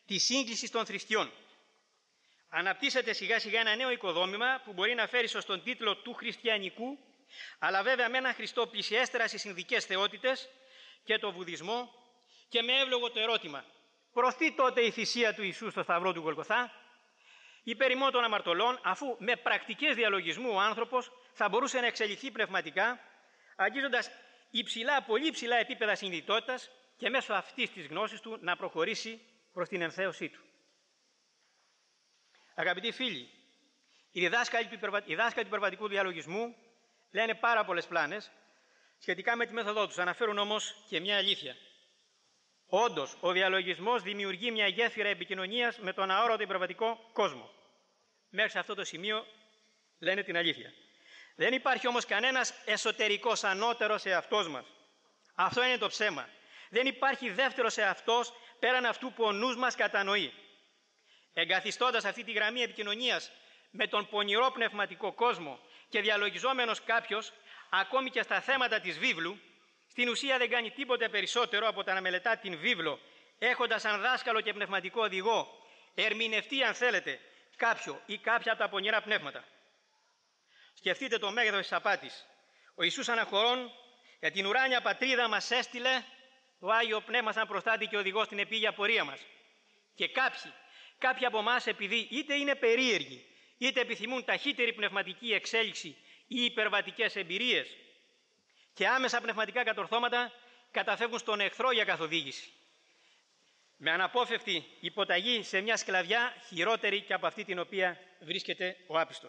της σύγκλησης των θρησκειών. Αναπτύσσεται σιγά σιγά ένα νέο οικοδόμημα που μπορεί να φέρει στον τίτλο του χριστιανικού, αλλά βέβαια με έναν Χριστό πλησιέστερα στις Ινδικές θεότητες και το Βουδισμό, και με εύλογο το ερώτημα: προς τι τότε η θυσία του Ιησού στο Σταυρό του Γολγοθά, υπέρ ημών των αμαρτωλών, αφού με πρακτικές διαλογισμού ο άνθρωπος θα μπορούσε να εξελιχθεί πνευματικά, αγγίζοντας υψηλά, πολύ υψηλά επίπεδα συνειδητότητας και μέσω αυτής της γνώσης του να προχωρήσει προς την ενθέωσή του. Αγαπητοί φίλοι, οι δάσκαλοι του, υπερβα... οι δάσκαλοι του υπερβατικού διαλογισμού λένε πάρα πολλές πλάνες σχετικά με τη μέθοδό τους. Αναφέρουν όμως και μια αλήθεια. Όντως, ο διαλογισμός δημιουργεί μια γέφυρα επικοινωνίας με τον αόρατο υπερβατικό κόσμο. Μέχρι σε αυτό το σημείο λένε την αλήθεια. Δεν υπάρχει όμως κανένας εσωτερικός ανώτερος εαυτός μας. Αυτό είναι το ψέμα. Δεν υπάρχει δεύτερος εαυτός πέραν αυτού που ο νους μας κατανοεί. Εγκαθιστώντας αυτή τη γραμμή επικοινωνίας με τον πονηρό πνευματικό κόσμο και διαλογιζόμενος κάποιος, ακόμη και στα θέματα της βίβλου, στην ουσία δεν κάνει τίποτε περισσότερο από το να μελετά την βίβλο, έχοντας σαν δάσκαλο και πνευματικό οδηγό ερμηνευτεί, αν θέλετε, κάποιο ή κάποια από τα πονηρά πνεύματα. Σκεφτείτε το μέγεθος της απάτης. Ο Ιησούς αναχωρών για την ουράνια πατρίδα μας έστειλε το Άγιο Πνεύμα σαν προστάτη και οδηγό στην επίγεια πορεία μας. Και κάποιοι, κάποιοι από εμάς, επειδή είτε είναι περίεργοι, είτε επιθυμούν ταχύτερη πνευματική εξέλιξη ή υπερβατικές εμπειρίες και άμεσα πνευματικά κατορθώματα, καταφεύγουν στον εχθρό για καθοδήγηση, με αναπόφευκτη υποταγή σε μια σκλαβιά χειρότερη και από αυτή την οποία βρίσκεται ο άπιστος.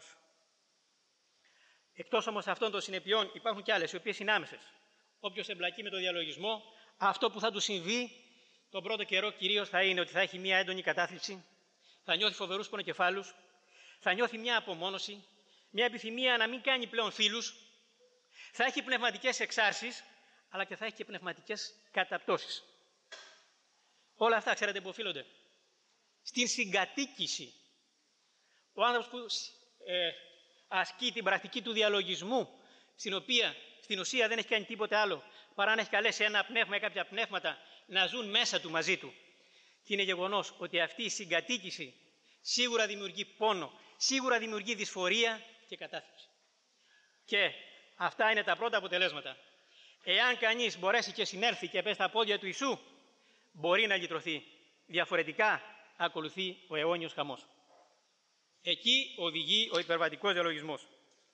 Εκτός όμως αυτών των συνεπειών υπάρχουν και άλλες, οι οποίες είναι άμεσες. Όποιος εμπλακεί με το διαλογισμό, αυτό που θα του συμβεί τον πρώτο καιρό κυρίως θα είναι ότι θα έχει μια έντονη κατάθλιψη, θα νιώθει φοβερούς πονοκεφάλους, θα νιώθει μια απομόνωση, μια επιθυμία να μην κάνει πλέον φίλους, θα έχει πνευματικές εξάρσεις, αλλά και θα έχει και πνευματικές καταπτώσεις. Όλα αυτά, ξέρετε που οφείλονται? Στην συγκατοίκηση. Ο άνθρωπος που ε, ασκεί την πρακτική του διαλογισμού, στην οποία στην ουσία δεν έχει κάνει τίποτε άλλο παρά να έχει καλέσει ένα πνεύμα ή κάποια πνεύματα να ζουν μέσα του μαζί του. Και είναι γεγονός ότι αυτή η συγκατοίκηση σίγουρα δημιουργεί πόνο, σίγουρα δημιουργεί δυσφορία και κατάθλιψη. Και αυτά είναι τα πρώτα αποτελέσματα. Εάν κανείς μπορέσει και συνέλθει και πέσει στα πόδια του Ιησού, μπορεί να λυτρωθεί. Διαφορετικά ακολουθεί ο αιώνιος χαμός. Εκεί οδηγεί ο υπερβατικός διαλογισμός.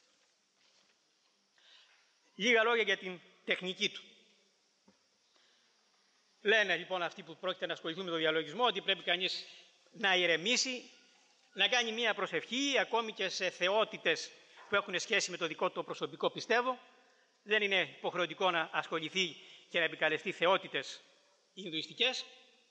Λίγα λόγια για την τεχνική του. Λένε λοιπόν αυτοί που πρόκειται να ασχοληθούν με τον διαλογισμό ότι πρέπει κανείς να ηρεμήσει, να κάνει μία προσευχή, ακόμη και σε θεότητες που έχουν σχέση με το δικό του προσωπικό πιστεύω. Δεν είναι υποχρεωτικό να ασχοληθεί και να επικαλεστεί θεότητες Ινδουιστικές.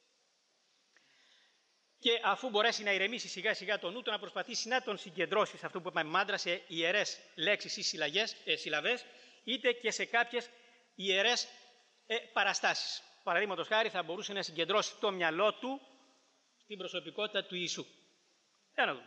Και αφού μπορέσει να ηρεμήσει σιγά σιγά τον νου του, να προσπαθήσει να τον συγκεντρώσει σε αυτό που είπαμε μάντρα, σε ιερές λέξεις ή συλλαγές, ε, συλλαβές, είτε και σε κάποιες ιερές ε, παραστάσεις. Παραδείγματος χάρη, θα μπορούσε να συγκεντρώσει το μυαλό του στην προσωπικότητα του Ιησού. Για να δούμε.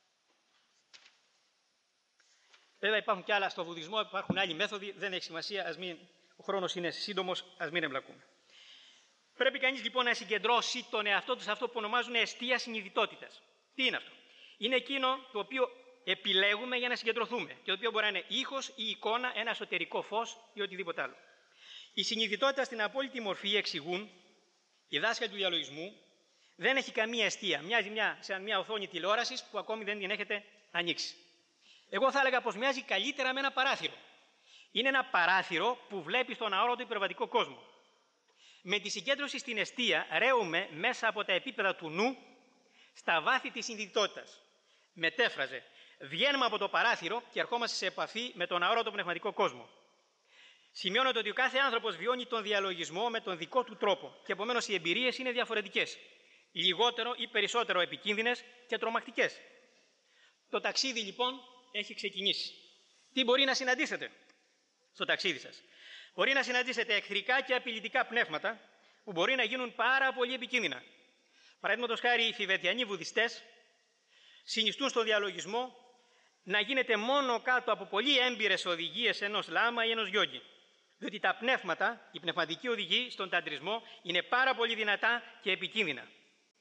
Βέβαια υπάρχουν και άλλα στο βουδισμό, υπάρχουν άλλοι μέθοδοι, δεν έχει σημασία, ας μην, ο χρόνος είναι σύντομος, ας μην εμπλακούμε. Πρέπει κανείς λοιπόν να συγκεντρώσει τον εαυτό του σε αυτό που ονομάζουν εστία συνειδητότητας. Τι είναι αυτό? Είναι εκείνο το οποίο επιλέγουμε για να συγκεντρωθούμε και το οποίο μπορεί να είναι ήχος ή εικόνα, ένα εσωτερικό φως ή οτιδήποτε άλλο. Η συνειδητότητα στην απόλυτη μορφή, εξηγούν οι δάσκαλοι του διαλογισμού, δεν έχει καμία εστία. Μοιάζει μια, σε μια οθόνη τηλεόρασης που ακόμη δεν την έχετε ανοίξει. Εγώ θα έλεγα πως μοιάζει καλύτερα με ένα παράθυρο. Είναι ένα παράθυρο που βλέπει στον αόρατο υπερβατικό κόσμο. Με τη συγκέντρωση στην εστία ρέουμε μέσα από τα επίπεδα του νου στα βάθη της συνειδητότητας. Μετέφραζε. Βγαίνουμε από το παράθυρο και ερχόμαστε σε επαφή με τον αόρατο πνευματικό κόσμο. Σημειώνεται ότι ο κάθε άνθρωπος βιώνει τον διαλογισμό με τον δικό του τρόπο και επομένως οι εμπειρίες είναι διαφορετικές. Λιγότερο ή περισσότερο επικίνδυνες και τρομακτικές. Το ταξίδι λοιπόν έχει ξεκινήσει. Τι μπορεί να συναντήσετε στο ταξίδι σας? Μπορεί να συναντήσετε εχθρικά και απειλητικά πνεύματα που μπορεί να γίνουν πάρα πολύ επικίνδυνα. Παραδείγματος χάρη, οι Θιβετιανοί βουδιστές συνιστούν στο διαλογισμό να γίνεται μόνο κάτω από πολύ έμπειρες οδηγίες ενός λάμα ή ενός γιόγκι. Διότι τα πνεύματα, οι πνευματικοί οδηγοί στον ταντρισμό είναι πάρα πολύ δυνατά και επικίνδυνα.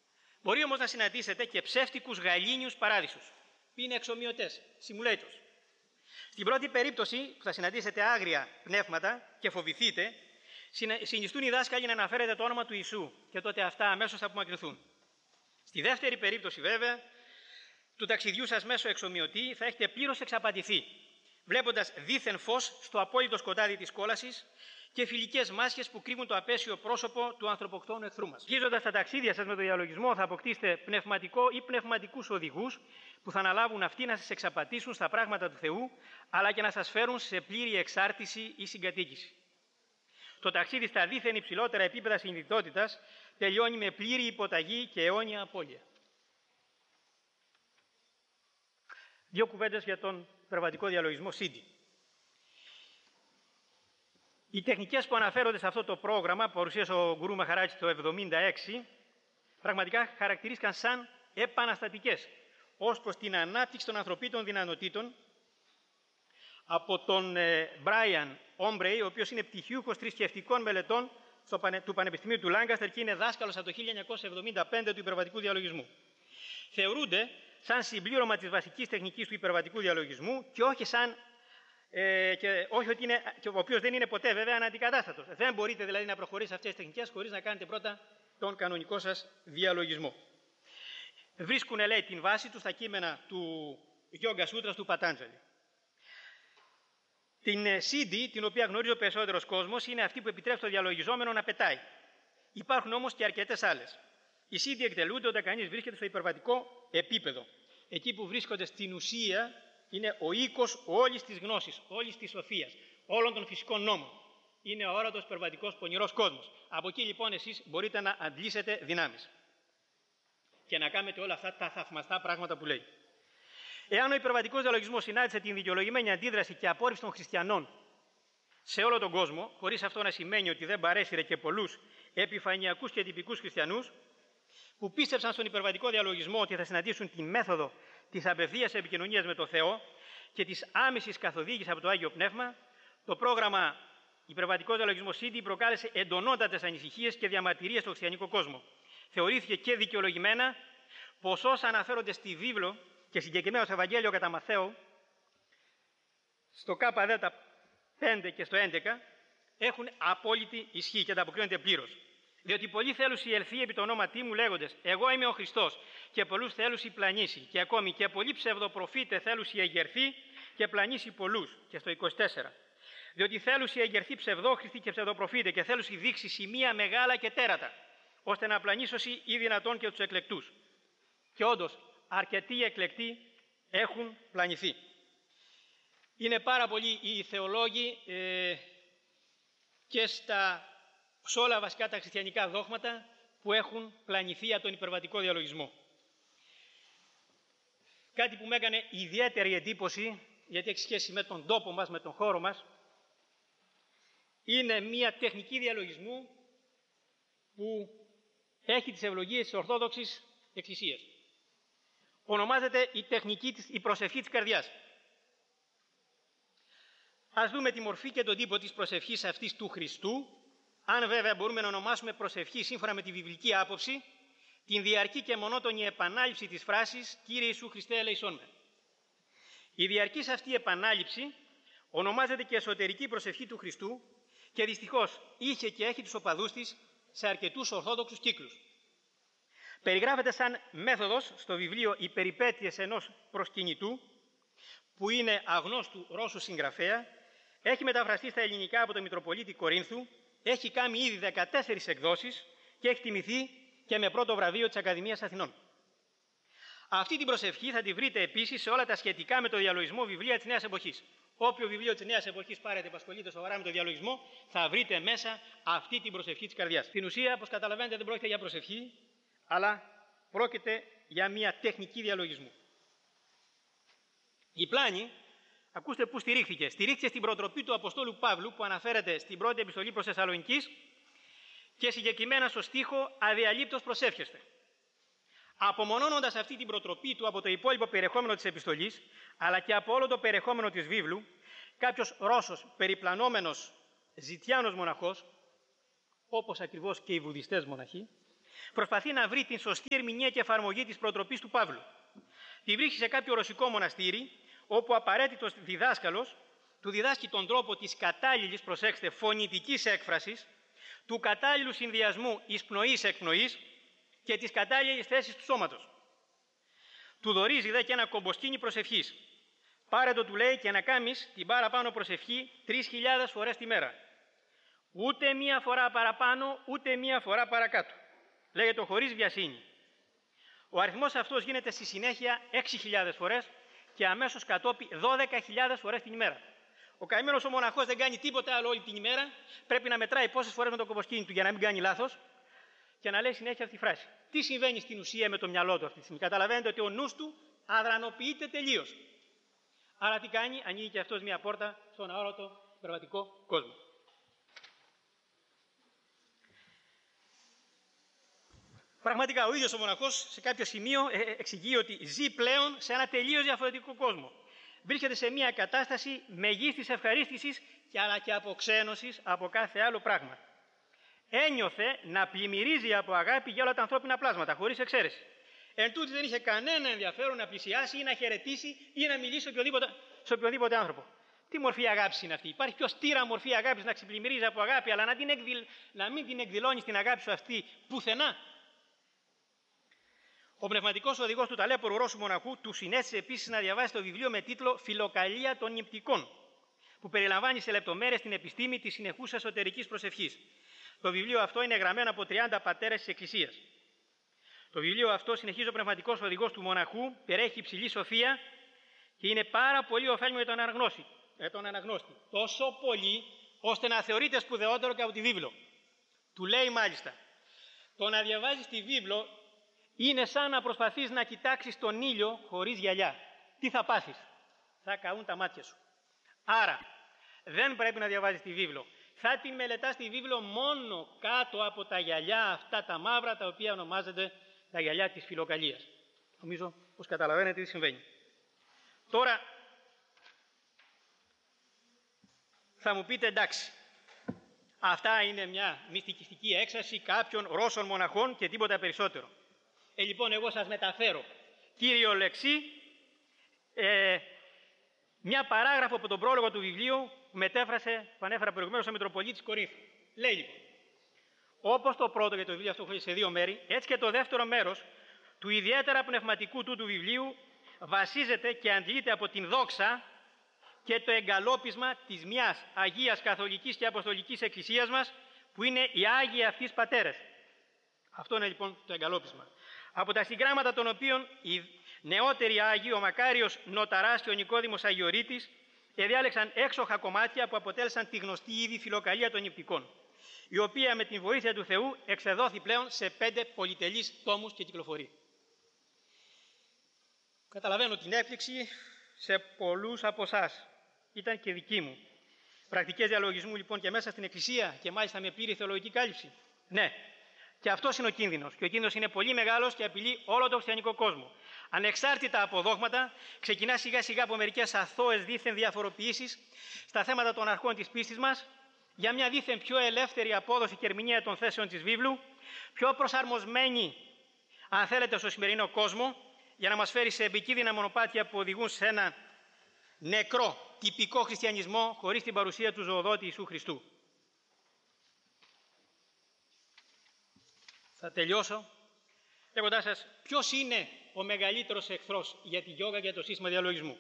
Μπορεί όμως να συναντήσετε και ψεύτικους γαλήνιους παράδεισους, που είναι εξομοιωτές, simulators. Στην πρώτη περίπτωση που θα συναντήσετε άγρια πνεύματα και φοβηθείτε, συνιστούν οι δάσκαλοι να αναφέρετε το όνομα του Ιησού και τότε αυτά αμέσως θα απομακρυνθούν. Στη δεύτερη περίπτωση βέβαια, του ταξιδιού σας μέσω εξομοιωτή θα έχετε πλήρως εξαπατηθεί, βλέποντας δίθεν φως στο απόλυτο σκοτάδι της κόλασης και φιλικές μάσχες που κρύβουν το απέσιο πρόσωπο του ανθρωποκτόνου εχθρού μας. Αρχίζοντας τα ταξίδια σας με τον διαλογισμό, θα αποκτήσετε πνευματικό ή πνευματικούς οδηγούς που θα αναλάβουν αυτοί να σας εξαπατήσουν στα πράγματα του Θεού, αλλά και να σας φέρουν σε πλήρη εξάρτηση ή συγκατοίκηση. Το ταξίδι στα δίθεν υψηλότερα επίπεδα συνειδητότητας τελειώνει με πλήρη υποταγή και αιώνια απώλεια. Δύο κουβέντες για τον πνευματικό διαλογισμό σι ντι. Οι τεχνικές που αναφέρονται σε αυτό το πρόγραμμα που παρουσίασε ο Γκουρού Μαχαράτζη το εβδομήντα έξι πραγματικά χαρακτηρίστηκαν σαν επαναστατικές ως προς την ανάπτυξη των ανθρωπίτων δυνατοτήτων από τον Μπράιαν Όμπρεϊ, ο οποίος είναι πτυχιούχος θρησκευτικών μελετών στο, του Πανεπιστημίου του Λάγκαστερ και είναι δάσκαλος από το χίλια εννιακόσια εβδομήντα πέντε του υπερβατικού διαλογισμού. Θεωρούνται σαν συμπλήρωμα της βασικής τεχνικής του υπερβατικού διαλογισμού και όχι σαν Ε, και όχι ότι είναι, και ο οποίος δεν είναι ποτέ βέβαια αναντικατάστατος. Δεν μπορείτε δηλαδή να προχωρήσετε αυτές τις τεχνικές χωρίς να κάνετε πρώτα τον κανονικό σας διαλογισμό. Βρίσκουν, λέει, την βάση του στα κείμενα του Yoga Sutras του Πατάντζαλη. Την σι ντι, την οποία γνωρίζει ο περισσότερος κόσμος, είναι αυτή που επιτρέπει στο διαλογιζόμενο να πετάει. Υπάρχουν όμως και αρκετές άλλες. Οι σι ντι εκτελούνται όταν κανείς βρίσκεται στο υπερβατικό επίπεδο. Εκεί που βρίσκονται στην ουσία είναι ο οίκος όλης της γνώσης, όλης της σοφίας, όλων των φυσικών νόμων. Είναι ο όρατος υπερβατικός πονηρός κόσμος. Από εκεί λοιπόν εσείς μπορείτε να αντλήσετε δυνάμεις και να κάνετε όλα αυτά τα θαυμαστά πράγματα που λέει. Εάν ο υπερβατικός διαλογισμός συνάντησε την δικαιολογημένη αντίδραση και απόρριψη των χριστιανών σε όλο τον κόσμο, χωρίς αυτό να σημαίνει ότι δεν παρέσυρε και πολλούς επιφανειακούς και τυπικούς χριστιανούς, που πίστεψαν στον υπερβατικό διαλογισμό ότι θα συναντήσουν τη μέθοδο της απευθείας επικοινωνίας με τον Θεό και της άμεσης καθοδήγησης από το Άγιο Πνεύμα, το πρόγραμμα υπερβατικός διαλογισμός σι ντι προκάλεσε εντονότατες ανησυχίες και διαμαρτυρίες στον χριστιανικό κόσμο. Θεωρήθηκε και δικαιολογημένα πως όσα αναφέρονται στη βίβλο και συγκεκριμένα στο Ευαγγέλιο κατά Μαθαίο, στο ΚΔ πέντε και στο έντεκα, έχουν απόλυτη ισχύ και ανταποκρίνονται πλήρως. Διότι πολλοί θέλουσι ελθεί επί το ονόματί μου λέγοντες «Εγώ είμαι ο Χριστός» και πολλούς θέλουσι πλανήσει και ακόμη και πολλοί ψευδοπροφήτε θέλουσι εγερθεί και πλανήσει πολλούς και στο είκοσι τέσσερα. Διότι θέλουσι εγερθεί ψευδόχριστοι και ψευδοπροφήτε και θέλουσι δείξει σημεία μεγάλα και τέρατα ώστε να πλανήσωσι ή δυνατόν και τους εκλεκτούς. Και όντως αρκετοί εκλεκτοί έχουν πλανηθεί. Είναι πάρα πολλοί οι θεολόγοι ε, και στα σε όλα βασικά τα χριστιανικά δόγματα που έχουν πλανηθεί από τον υπερβατικό διαλογισμό. Κάτι που με έκανε ιδιαίτερη εντύπωση, γιατί έχει σχέση με τον τόπο μας, με τον χώρο μας, είναι μια τεχνική διαλογισμού που έχει τις ευλογίες της Ορθόδοξης Εκκλησίας. Ονομάζεται η τεχνική της, η προσευχή της καρδιάς. Ας δούμε τη μορφή και τον τύπο της προσευχής αυτής του Χριστού, αν βέβαια μπορούμε να ονομάσουμε προσευχή σύμφωνα με τη βιβλική άποψη, την διαρκή και μονότονη επανάληψη της φράσης «Κύριε Ιησού Χριστέ, ελέησόν με». Η διαρκής αυτή επανάληψη ονομάζεται και εσωτερική προσευχή του Χριστού και δυστυχώς είχε και έχει τους οπαδούς της σε αρκετούς ορθόδοξους κύκλους. Περιγράφεται σαν μέθοδος στο βιβλίο «Οι περιπέτειες ενός προσκυνητού», που είναι αγνώστου Ρώσου συγγραφέα, έχει μεταφραστεί στα ελληνικά από τον Μητροπολίτη Κορίνθου, έχει κάνει ήδη δεκατέσσερις εκδόσεις και έχει τιμηθεί και με πρώτο βραβείο της Ακαδημίας Αθηνών. Αυτή την προσευχή θα τη βρείτε επίσης σε όλα τα σχετικά με το διαλογισμό βιβλία της Νέας Εποχής. Όποιο βιβλίο της Νέας Εποχής πάρετε που ασχολείται σοβαρά με το διαλογισμό, θα βρείτε μέσα αυτή την προσευχή της καρδιάς. Στην ουσία, όπως καταλαβαίνετε, δεν πρόκειται για προσευχή, αλλά πρόκειται για μια τεχνική διαλογισμού. Η πλάνη, ακούστε πού στηρίχθηκε. Στηρίχθηκε στην προτροπή του Αποστόλου Παύλου που αναφέρεται στην πρώτη επιστολή προς Θεσσαλονικείς και συγκεκριμένα στο στίχο «Αδιαλείπτως προσεύχεστε». Απομονώνοντας αυτή την προτροπή του από το υπόλοιπο περιεχόμενο της επιστολής, αλλά και από όλο το περιεχόμενο της βίβλου, κάποιος Ρώσος περιπλανόμενος ζητιάνος μοναχός, όπως ακριβώς και οι βουδιστές μοναχοί, Προσπαθεί να βρει την σωστή ερμηνεία και εφαρμογή της προτροπής του Παύλου. Τη βρίσκει σε κάποιο ρωσικό μοναστήρι, όπου ο απαραίτητος διδάσκαλος του διδάσκει τον τρόπο της κατάλληλης, προσέξτε, φωνητικής έκφρασης, του κατάλληλου συνδυασμού εισπνοής-εκπνοής και της κατάλληλης θέσης του σώματος. Του δωρίζει δε και ένα κομποσκήνι προσευχής. Πάρε το, του λέει, και να κάνεις την παραπάνω προσευχή τρεις χιλιάδες φορές τη μέρα. Ούτε μία φορά παραπάνω, ούτε μία φορά παρακάτω. Λέγεται χωρίς βιασύνη. Ο αριθμός αυτός γίνεται στη συνέχεια έξι χιλιάδες φορές και αμέσως κατόπι δώδεκα χιλιάδες φορές την ημέρα. Ο καημένος ο μοναχός δεν κάνει τίποτα άλλο όλη την ημέρα, πρέπει να μετράει πόσες φορές με το κομποσκήνι του για να μην κάνει λάθος και να λέει συνέχεια αυτή τη φράση. Τι συμβαίνει στην ουσία με το μυαλό του αυτή τη στιγμή? Καταλαβαίνετε ότι ο νους του αδρανοποιείται τελείως. Άρα τι κάνει? Ανοίγει και αυτός μια πόρτα στον αόρατο υπερβατικό κόσμο. Πραγματικά ο ίδιος ο μοναχός σε κάποιο σημείο εξηγεί ότι ζει πλέον σε ένα τελείως διαφορετικό κόσμο. Βρίσκεται σε μια κατάσταση μεγίστης ευχαρίστησης και αλλά και αποξένωσης από κάθε άλλο πράγμα. Ένιωθε να πλημμυρίζει από αγάπη για όλα τα ανθρώπινα πλάσματα, χωρίς εξαίρεση. Εν τούτης δεν είχε κανένα ενδιαφέρον να πλησιάσει ή να χαιρετήσει ή να μιλήσει σε οποιοδήποτε, σε οποιοδήποτε άνθρωπο. Τι μορφή αγάπης είναι αυτή? Υπάρχει πιο στήρα μορφή αγάπης να ξεπλημμυρίζει από αγάπη, αλλά να, την εκδηλ... να μην την εκδηλώνει την αγάπη σου αυτή πουθενά? Ο πνευματικός οδηγός του ταλέπορου Ρώσου μοναχού του συνέστησε επίσης να διαβάσει το βιβλίο με τίτλο «Φιλοκαλία των Νηπτικών», που περιλαμβάνει σε λεπτομέρειες την επιστήμη της συνεχούς εσωτερικής προσευχής. Το βιβλίο αυτό είναι γραμμένο από τριάντα πατέρες της Εκκλησίας. Το βιβλίο αυτό, συνεχίζει ο πνευματικός οδηγός του μοναχού, περιέχει υψηλή σοφία και είναι πάρα πολύ ωφέλιμο για τον αναγνώστη. Για τον αναγνώστη. Τόσο πολύ, ώστε να θεωρείται σπουδαιότερο και από τη βίβλο. Του λέει μάλιστα, το να διαβάζεις τη βίβλο είναι σαν να προσπαθείς να κοιτάξεις τον ήλιο χωρίς γυαλιά. Τι θα πάθεις? Θα καούν τα μάτια σου. Άρα, δεν πρέπει να διαβάζεις τη βίβλο. Θα την μελετάς τη βίβλο μόνο κάτω από τα γυαλιά αυτά τα μαύρα, τα οποία ονομάζονται τα γυαλιά της φιλοκαλίας. Νομίζω πως καταλαβαίνετε τι συμβαίνει. Τώρα, θα μου πείτε εντάξει, αυτά είναι μια μυστικιστική έξαρση κάποιων Ρώσων μοναχών και τίποτα περισσότερο. Ε, λοιπόν, εγώ σας μεταφέρω κύριο λεξί ε, μια παράγραφο από τον πρόλογο του βιβλίου που μετέφρασε, που ανέφερα προηγουμένως, ο Μητροπολίτης Κορίνθου. Λέει λοιπόν, όπως το πρώτο, για το βιβλίο αυτό χωρίζει σε δύο μέρη, έτσι και το δεύτερο μέρος του ιδιαίτερα πνευματικού του, του βιβλίου βασίζεται και αντλείται από την δόξα και το εγκαλόπισμα της μιας Αγίας Καθολικής και Αποστολικής Εκκλησίας μας, που είναι οι Άγιοι αυτής πατέρες. Αυτό είναι λοιπόν το εγκαλόπισμα. Από τα συγγράμματα των οποίων οι νεότεροι Άγιοι, ο Μακάριος Νοταράς και ο Νικόδημος Αγιορείτης, διάλεξαν έξοχα κομμάτια που αποτέλεσαν τη γνωστή ήδη Φιλοκαλία των Νηπτικών, η οποία με την βοήθεια του Θεού εξεδόθη πλέον σε πέντε πολυτελείς τόμους και κυκλοφορεί. Καταλαβαίνω την έκπληξη σε πολλούς από εσάς. Ήταν και δική μου. Πρακτικές διαλογισμού λοιπόν και μέσα στην Εκκλησία και μάλιστα με πλήρη θεολογική κάλυψη. Ναι. Και αυτός είναι ο κίνδυνος. Και ο κίνδυνος είναι πολύ μεγάλος και απειλεί όλο τον χριστιανικό κόσμο. Ανεξάρτητα από δόγματα, ξεκινά σιγά σιγά από μερικές αθώες δίθεν διαφοροποιήσεις στα θέματα των αρχών της πίστης μας, για μια δίθεν πιο ελεύθερη απόδοση και ερμηνεία των θέσεων της βίβλου, πιο προσαρμοσμένη, αν θέλετε, στο σημερινό κόσμο, για να μας φέρει σε επικίνδυνα μονοπάτια που οδηγούν σε ένα νεκρό, τυπικό χριστιανισμό χωρίς την παρουσία του ζωοδότη Ιησού Χριστού. Θα τελειώσω λέγοντάς σας ποιος είναι ο μεγαλύτερος εχθρός για τη γιόγα και για το σύστημα διαλογισμού.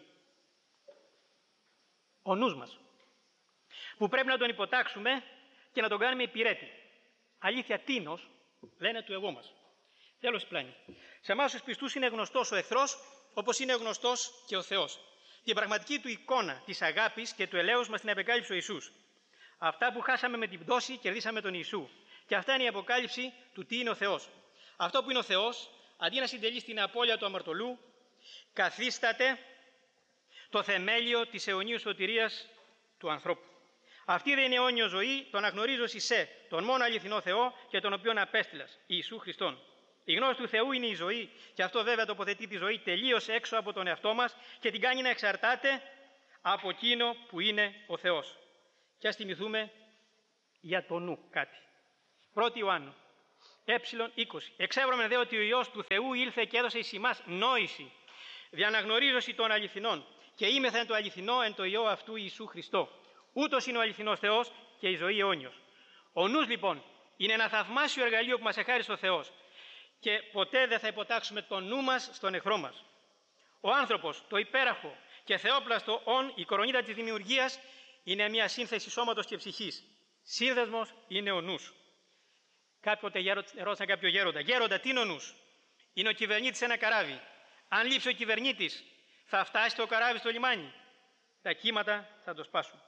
Ο νους μας, που πρέπει να τον υποτάξουμε και να τον κάνουμε υπηρέτη. Αλήθεια τίνος, λένε του εγώ μας. Τέλος πλάνη. Σε εμάς τους πιστούς είναι γνωστός ο εχθρός, όπως είναι γνωστός και ο Θεός. Την πραγματική του εικόνα της αγάπης και του ελέους μας την απεκάλυψε ο Ιησούς. Αυτά που χάσαμε με την πτώση κερδίσαμε τον Ιησού. Και αυτά είναι η αποκάλυψη του τι είναι ο Θεός. Αυτό που είναι ο Θεός, αντί να συντελεί στην απώλεια του αμαρτωλού, καθίσταται το θεμέλιο της αιωνίου σωτηρίας του ανθρώπου. Αυτή δεν είναι αιώνιο ζωή, τον αγνωρίζω σε τον μόνο αληθινό Θεό και τον οποίον απέστειλας, Ιησού Χριστόν. Η γνώση του Θεού είναι η ζωή και αυτό βέβαια τοποθετεί τη ζωή τελείως έξω από τον εαυτό μας και την κάνει να εξαρτάται από εκείνο που είναι ο Θεός. Και ας θυμηθούμε για το νου κάτι. πρώτη Ιωάννου ε είκοσι. Εξέβρωμεν δε ότι ο Υιός του Θεού ήλθε και έδωσε εις ημάς νόηση, διαναγνωρίζωση των αληθινών, και είμεθα εν το αληθινό εν το Υιό αυτού Ιησού Χριστό. Ούτως είναι ο αληθινός Θεός και η ζωή αιώνιος. Ο νους λοιπόν είναι ένα θαυμάσιο εργαλείο που μας εχάρισε ο Θεός και ποτέ δεν θα υποτάξουμε το νου μας στον εχθρό μας. Ο άνθρωπος, το υπέραχο και θεόπλαστο όν, η κορονίδα της δημιουργίας, είναι μια σύνθεση σώματος και ψυχής. Σύνδεσμος είναι ο νους. Κάποτε ρώτησαν κάποιο γέροντα: Γέροντα, τι είναι ο νους? Είναι ο κυβερνήτης ένα καράβι. Αν λείψει ο κυβερνήτης, θα φτάσει το καράβι στο λιμάνι. Τα κύματα θα το σπάσουν.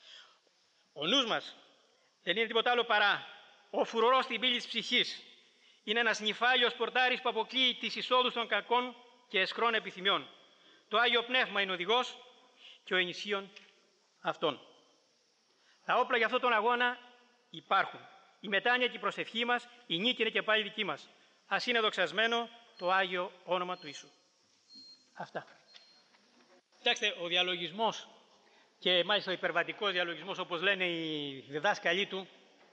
Ο νους μας δεν είναι τίποτα άλλο παρά ο φρουρός στην πύλη της ψυχής. Είναι ένας νυφάλιος πορτάρης που αποκλείει τις εισόδους των κακών και αισχρών επιθυμιών. Το Άγιο Πνεύμα είναι οδηγός και ο ενισχύων αυτών. Τα όπλα για αυτόν τον αγώνα υπάρχουν. Η μετάνοια και η προσευχή μας, η νίκη είναι και πάλι δική μας. Ας είναι δοξασμένο το Άγιο όνομα του Ιησού. Αυτά. Κοιτάξτε, ο διαλογισμός και μάλιστα ο υπερβατικός διαλογισμός, όπως λένε οι διδάσκαλοι του,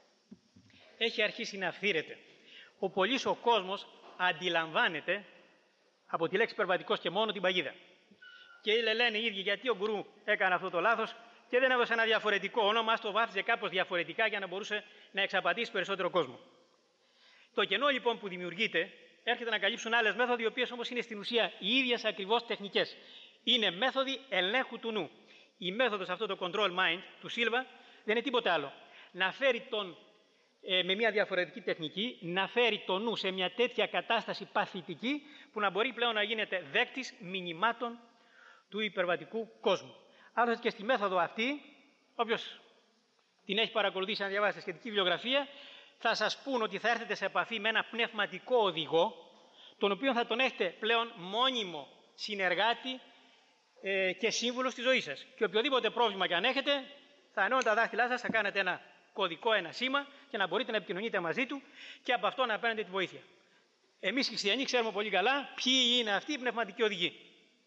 έχει αρχίσει να φθήρεται. Ο πολύς ο κόσμος αντιλαμβάνεται από τη λέξη υπερβατικός και μόνο την παγίδα. Και λένε οι ίδιοι γιατί ο γκουρού έκανε αυτό το λάθος και δεν έδωσε ένα διαφορετικό όνομα, το βάφτιζε κάπως διαφορετικά για να μπορούσε να εξαπατήσει περισσότερο κόσμο. Το κενό λοιπόν που δημιουργείται έρχεται να καλύψουν άλλες μέθοδοι, οι οποίες όμως είναι στην ουσία οι ίδιες ακριβώς τεχνικές. Είναι μέθοδοι ελέγχου του νου. Η μέθοδος αυτό το control mind του Σίλβα δεν είναι τίποτα άλλο. Να φέρει τον, ε, με μια διαφορετική τεχνική, να φέρει το νου σε μια τέτοια κατάσταση παθητική που να μπορεί πλέον να γίνεται δέκτης μηνυμάτων του υπερβατικού κόσμου. Άλλωστε και στη μέθοδο αυτή, όποιος την έχει παρακολουθήσει να διαβάσει τη σχετική βιβλιογραφία, θα σας πούν ότι θα έρθετε σε επαφή με ένα πνευματικό οδηγό, τον οποίο θα τον έχετε πλέον μόνιμο συνεργάτη ε, και σύμβουλο στη ζωή σας. Και οποιοδήποτε πρόβλημα και αν έχετε, θα ενώνετε τα δάχτυλά σας, θα κάνετε ένα κωδικό, ένα σήμα και να μπορείτε να επικοινωνείτε μαζί του και από αυτό να παίρνετε τη βοήθεια. Εμείς οι χριστιανοί ξέρουμε πολύ καλά ποιοι είναι αυτοί οι πνευματικοί οδηγοί.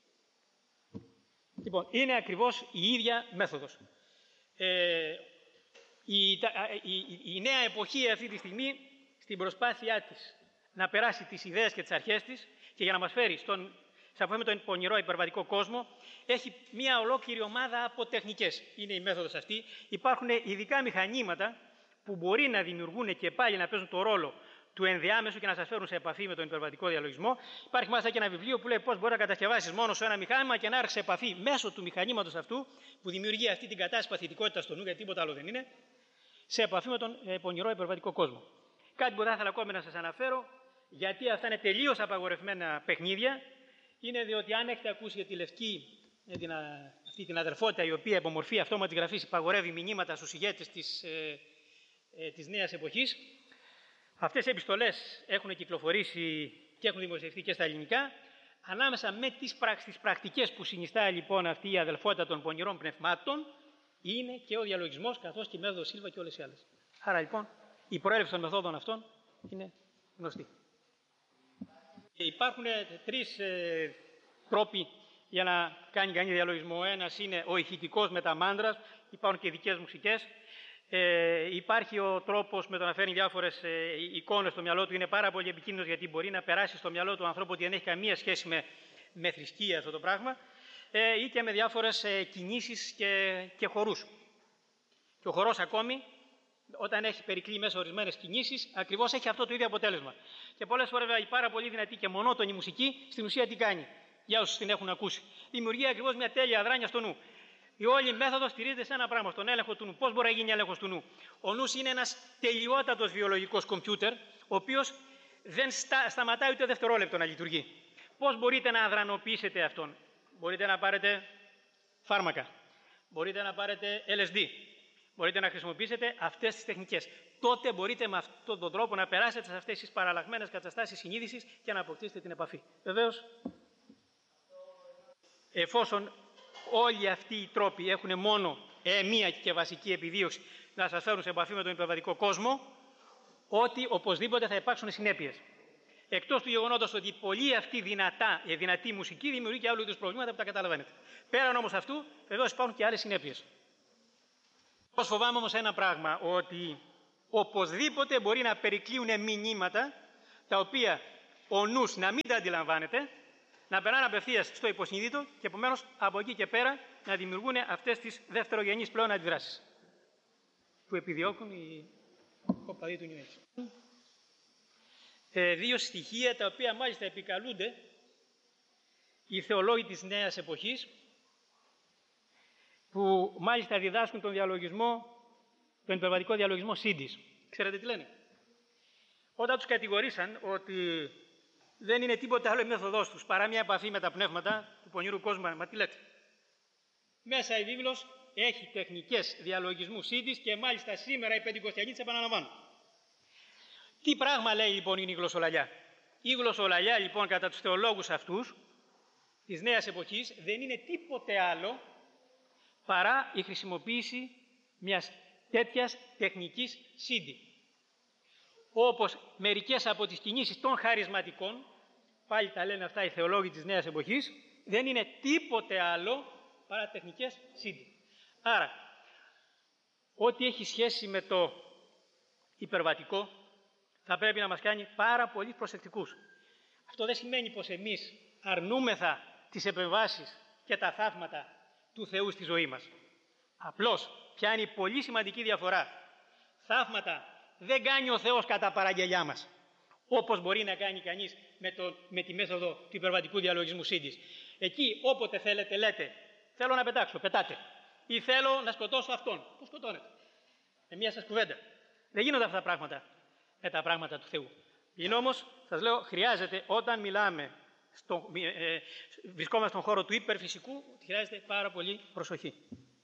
Λοιπόν, είναι ακριβώς η ίδια μέθοδος. Ε, η, η, η, η νέα εποχή αυτή τη στιγμή, στην προσπάθειά της να περάσει τις ιδέες και τις αρχές της και για να μας φέρει στον, σε αυτό με τον πονηρό υπερβατικό κόσμο, έχει μια ολόκληρη ομάδα από τεχνικές. Είναι η μέθοδος αυτή. Υπάρχουν ειδικά μηχανήματα που μπορεί να δημιουργούν και πάλι να παίζουν το ρόλο του ενδιάμεσου και να σας φέρουν σε επαφή με τον υπερβατικό διαλογισμό. Υπάρχει μάλιστα και ένα βιβλίο που λέει πώς μπορεί να κατασκευάσεις μόνο σου ένα μηχάνημα και να έρθεις σε επαφή μέσω του μηχανήματος αυτού που δημιουργεί αυτή την κατάσταση παθητικότητας στο νου, γιατί τίποτα άλλο δεν είναι, σε επαφή με τον ε, πονηρό υπερβατικό κόσμο. Κάτι που θα ήθελα ακόμη να σας αναφέρω, γιατί αυτά είναι τελείως απαγορευμένα παιχνίδια, είναι διότι αν έχετε ακούσει για τη λευκή, για την, αυτή την αδερφότητα η οποία υπομορφή αυτόματης γραφής υπαγορεύει μηνύματα στους ηγέτες της, ε, ε, της νέας εποχής. Αυτές οι επιστολές έχουν κυκλοφορήσει και έχουν δημοσιευτεί και στα ελληνικά. Ανάμεσα με τις, πρακ, τις πρακτικές που συνιστά λοιπόν αυτή η αδελφότητα των πονηρών πνευμάτων είναι και ο διαλογισμός καθώς και η μέθοδος Σίλβα και όλες οι άλλες. Άρα λοιπόν η προέλευση των μεθόδων αυτών είναι γνωστή. Και υπάρχουν τρεις ε, τρόποι για να κάνει κανείς διαλογισμό. Ο ένας είναι ο ηχητικός με τα μάντρας, υπάρχουν και ειδικές μουσικές. Ε, υπάρχει ο τρόπος με το να φέρνει διάφορες ε, εικόνες στο μυαλό του, είναι πάρα πολύ επικίνδυνος γιατί μπορεί να περάσει στο μυαλό του ανθρώπου ότι δεν έχει καμία σχέση με, με θρησκεία αυτό το πράγμα, ε, ή και με διάφορες ε, κινήσεις και, και χορούς. Και ο χορός ακόμη, όταν έχει περικλεί μέσα ορισμένες κινήσεις, ακριβώς έχει αυτό το ίδιο αποτέλεσμα. Και πολλές φορές η πάρα πολύ δυνατή και μονότονη μουσική στην ουσία τι κάνει, για όσους την έχουν ακούσει. Δημιουργεί ακριβώς μια τέλεια αδράνεια στο νου. Η όλη μέθοδος στηρίζεται σε ένα πράγμα, στον έλεγχο του νου. Πώς μπορεί να γίνει έλεγχος του νου? Ο νους είναι ένας τελειότατος βιολογικός κομπιούτερ, ο οποίος δεν στα, σταματάει ούτε δευτερόλεπτο να λειτουργεί. Πώς μπορείτε να αδρανοποιήσετε αυτόν? Μπορείτε να πάρετε φάρμακα, μπορείτε να πάρετε ελ ες ντι, μπορείτε να χρησιμοποιήσετε αυτές τις τεχνικές. Τότε μπορείτε με αυτόν τον τρόπο να περάσετε σε αυτές τις παραλλαγμένες καταστάσεις συνείδησης και να αποκτήσετε την επαφή. Βεβαίως, εφόσον όλοι αυτοί οι τρόποι έχουν μόνο ε, μία και βασική επιδίωξη να σας φέρουν σε επαφή με τον υπερβατικό κόσμο, ότι οπωσδήποτε θα υπάρξουν συνέπειες. Εκτός του γεγονότος ότι πολύ αυτή δυνατά, η δυνατή μουσική δημιουργεί και άλλου είδους προβλήματα που τα καταλαβαίνετε. Πέραν όμως αυτού, βεβαίως υπάρχουν και άλλες συνέπειες. Πώς φοβάμαι όμως ένα πράγμα, ότι οπωσδήποτε μπορεί να περικλείουν μηνύματα τα οποία ο νους να μην τα αντιλαμβάνεται, να περνάνε απευθείας στο υποσυνείδητο και επομένως από εκεί και πέρα να δημιουργούν αυτές τις δευτερογενείς πλέον αντιδράσεις που επιδιώκουν οι οπαδοί του New Age. Ε, δύο στοιχεία τα οποία μάλιστα επικαλούνται οι θεολόγοι της νέας εποχής, που μάλιστα διδάσκουν τον διαλογισμό, τον υπερβατικό διαλογισμό Σύντης. Ξέρετε τι λένε? Όταν τους κατηγορήσαν ότι δεν είναι τίποτε άλλο η μέθοδός τους παρά μια επαφή με τα πνεύματα του πονηρού κόσμου, μα τι λέτε? Μέσα η βίβλος έχει τεχνικές διαλογισμού Σύντης και μάλιστα σήμερα οι Πεντηκοστιανοί τις επαναλαμβάνουν. Τι πράγμα λέει λοιπόν είναι η γλωσσολαλιά? Η γλωσσολαλιά λοιπόν κατά τους θεολόγους αυτούς της νέας εποχής δεν είναι τίποτε άλλο παρά η χρησιμοποίηση μιας τέτοιας τεχνικής Σίντι. Όπως μερικές από τις κινήσεις των χαρισματικών, πάλι τα λένε αυτά οι θεολόγοι της νέας εποχής, δεν είναι τίποτε άλλο παρά τεχνικές Σίντι. Άρα, ό,τι έχει σχέση με το υπερβατικό θα πρέπει να μας κάνει πάρα πολύ προσεκτικούς. Αυτό δεν σημαίνει πως εμείς αρνούμεθα τις επεμβάσεις και τα θαύματα του Θεού στη ζωή μας. Απλώς πιάνει πολύ σημαντική διαφορά. Θαύματα δεν κάνει ο Θεός κατά παραγγελιά μας, όπως μπορεί να κάνει κανείς με, το, με τη μέθοδο του υπερβατικού διαλογισμού Σύντης. Εκεί όποτε θέλετε λέτε θέλω να πετάξω, πετάτε. Ή θέλω να σκοτώσω αυτόν. Πού σκοτώνετε? Με μία σας κουβέντα. Δεν γίνονται αυτά τα πράγματα με τα πράγματα του Θεού. Είναι όμως, σας λέω, χρειάζεται όταν μιλάμε, στο, ε, βρισκόμαστε στον χώρο του υπερφυσικού, χρειάζεται πάρα πολύ προσοχή.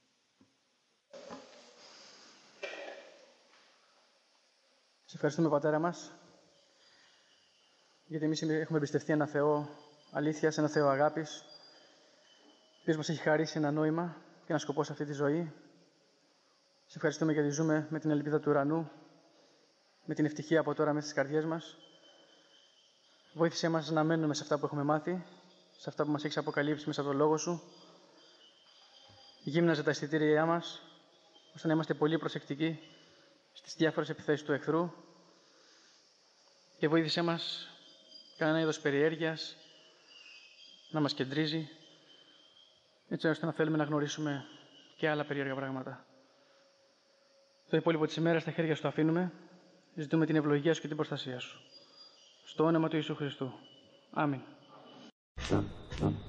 Σε ευχαριστούμε, Πατέρα μας, γιατί εμείς έχουμε εμπιστευτεί ένα Θεό αλήθειας, ένα Θεό αγάπης, ο οποίος μας έχει χαρίσει ένα νόημα και ένα σκοπό σε αυτή τη ζωή. Σε ευχαριστούμε γιατί ζούμε με την ελπίδα του ουρανού, με την ευτυχία από τώρα μέσα στις καρδιές μας. Βοήθησέ μας να μένουμε σε αυτά που έχουμε μάθει, σε αυτά που μας έχεις αποκαλύψει μέσα από τον Λόγο Σου. Γύμναζε τα αισθητήριά μας, ώστε να είμαστε πολύ προσεκτικοί στις διάφορες επιθέσεις του εχθρού και βοήθησέ μας κανένα είδος περιέργειας να μας κεντρίζει, έτσι ώστε να θέλουμε να γνωρίσουμε και άλλα περίεργα πράγματα. Το υπόλοιπο της ημέρας στα χέρια Σου το αφήνουμε. Ζητούμε την ευλογία Σου και την προστασία Σου. Στο όνομα του Ιησού Χριστού. Αμήν.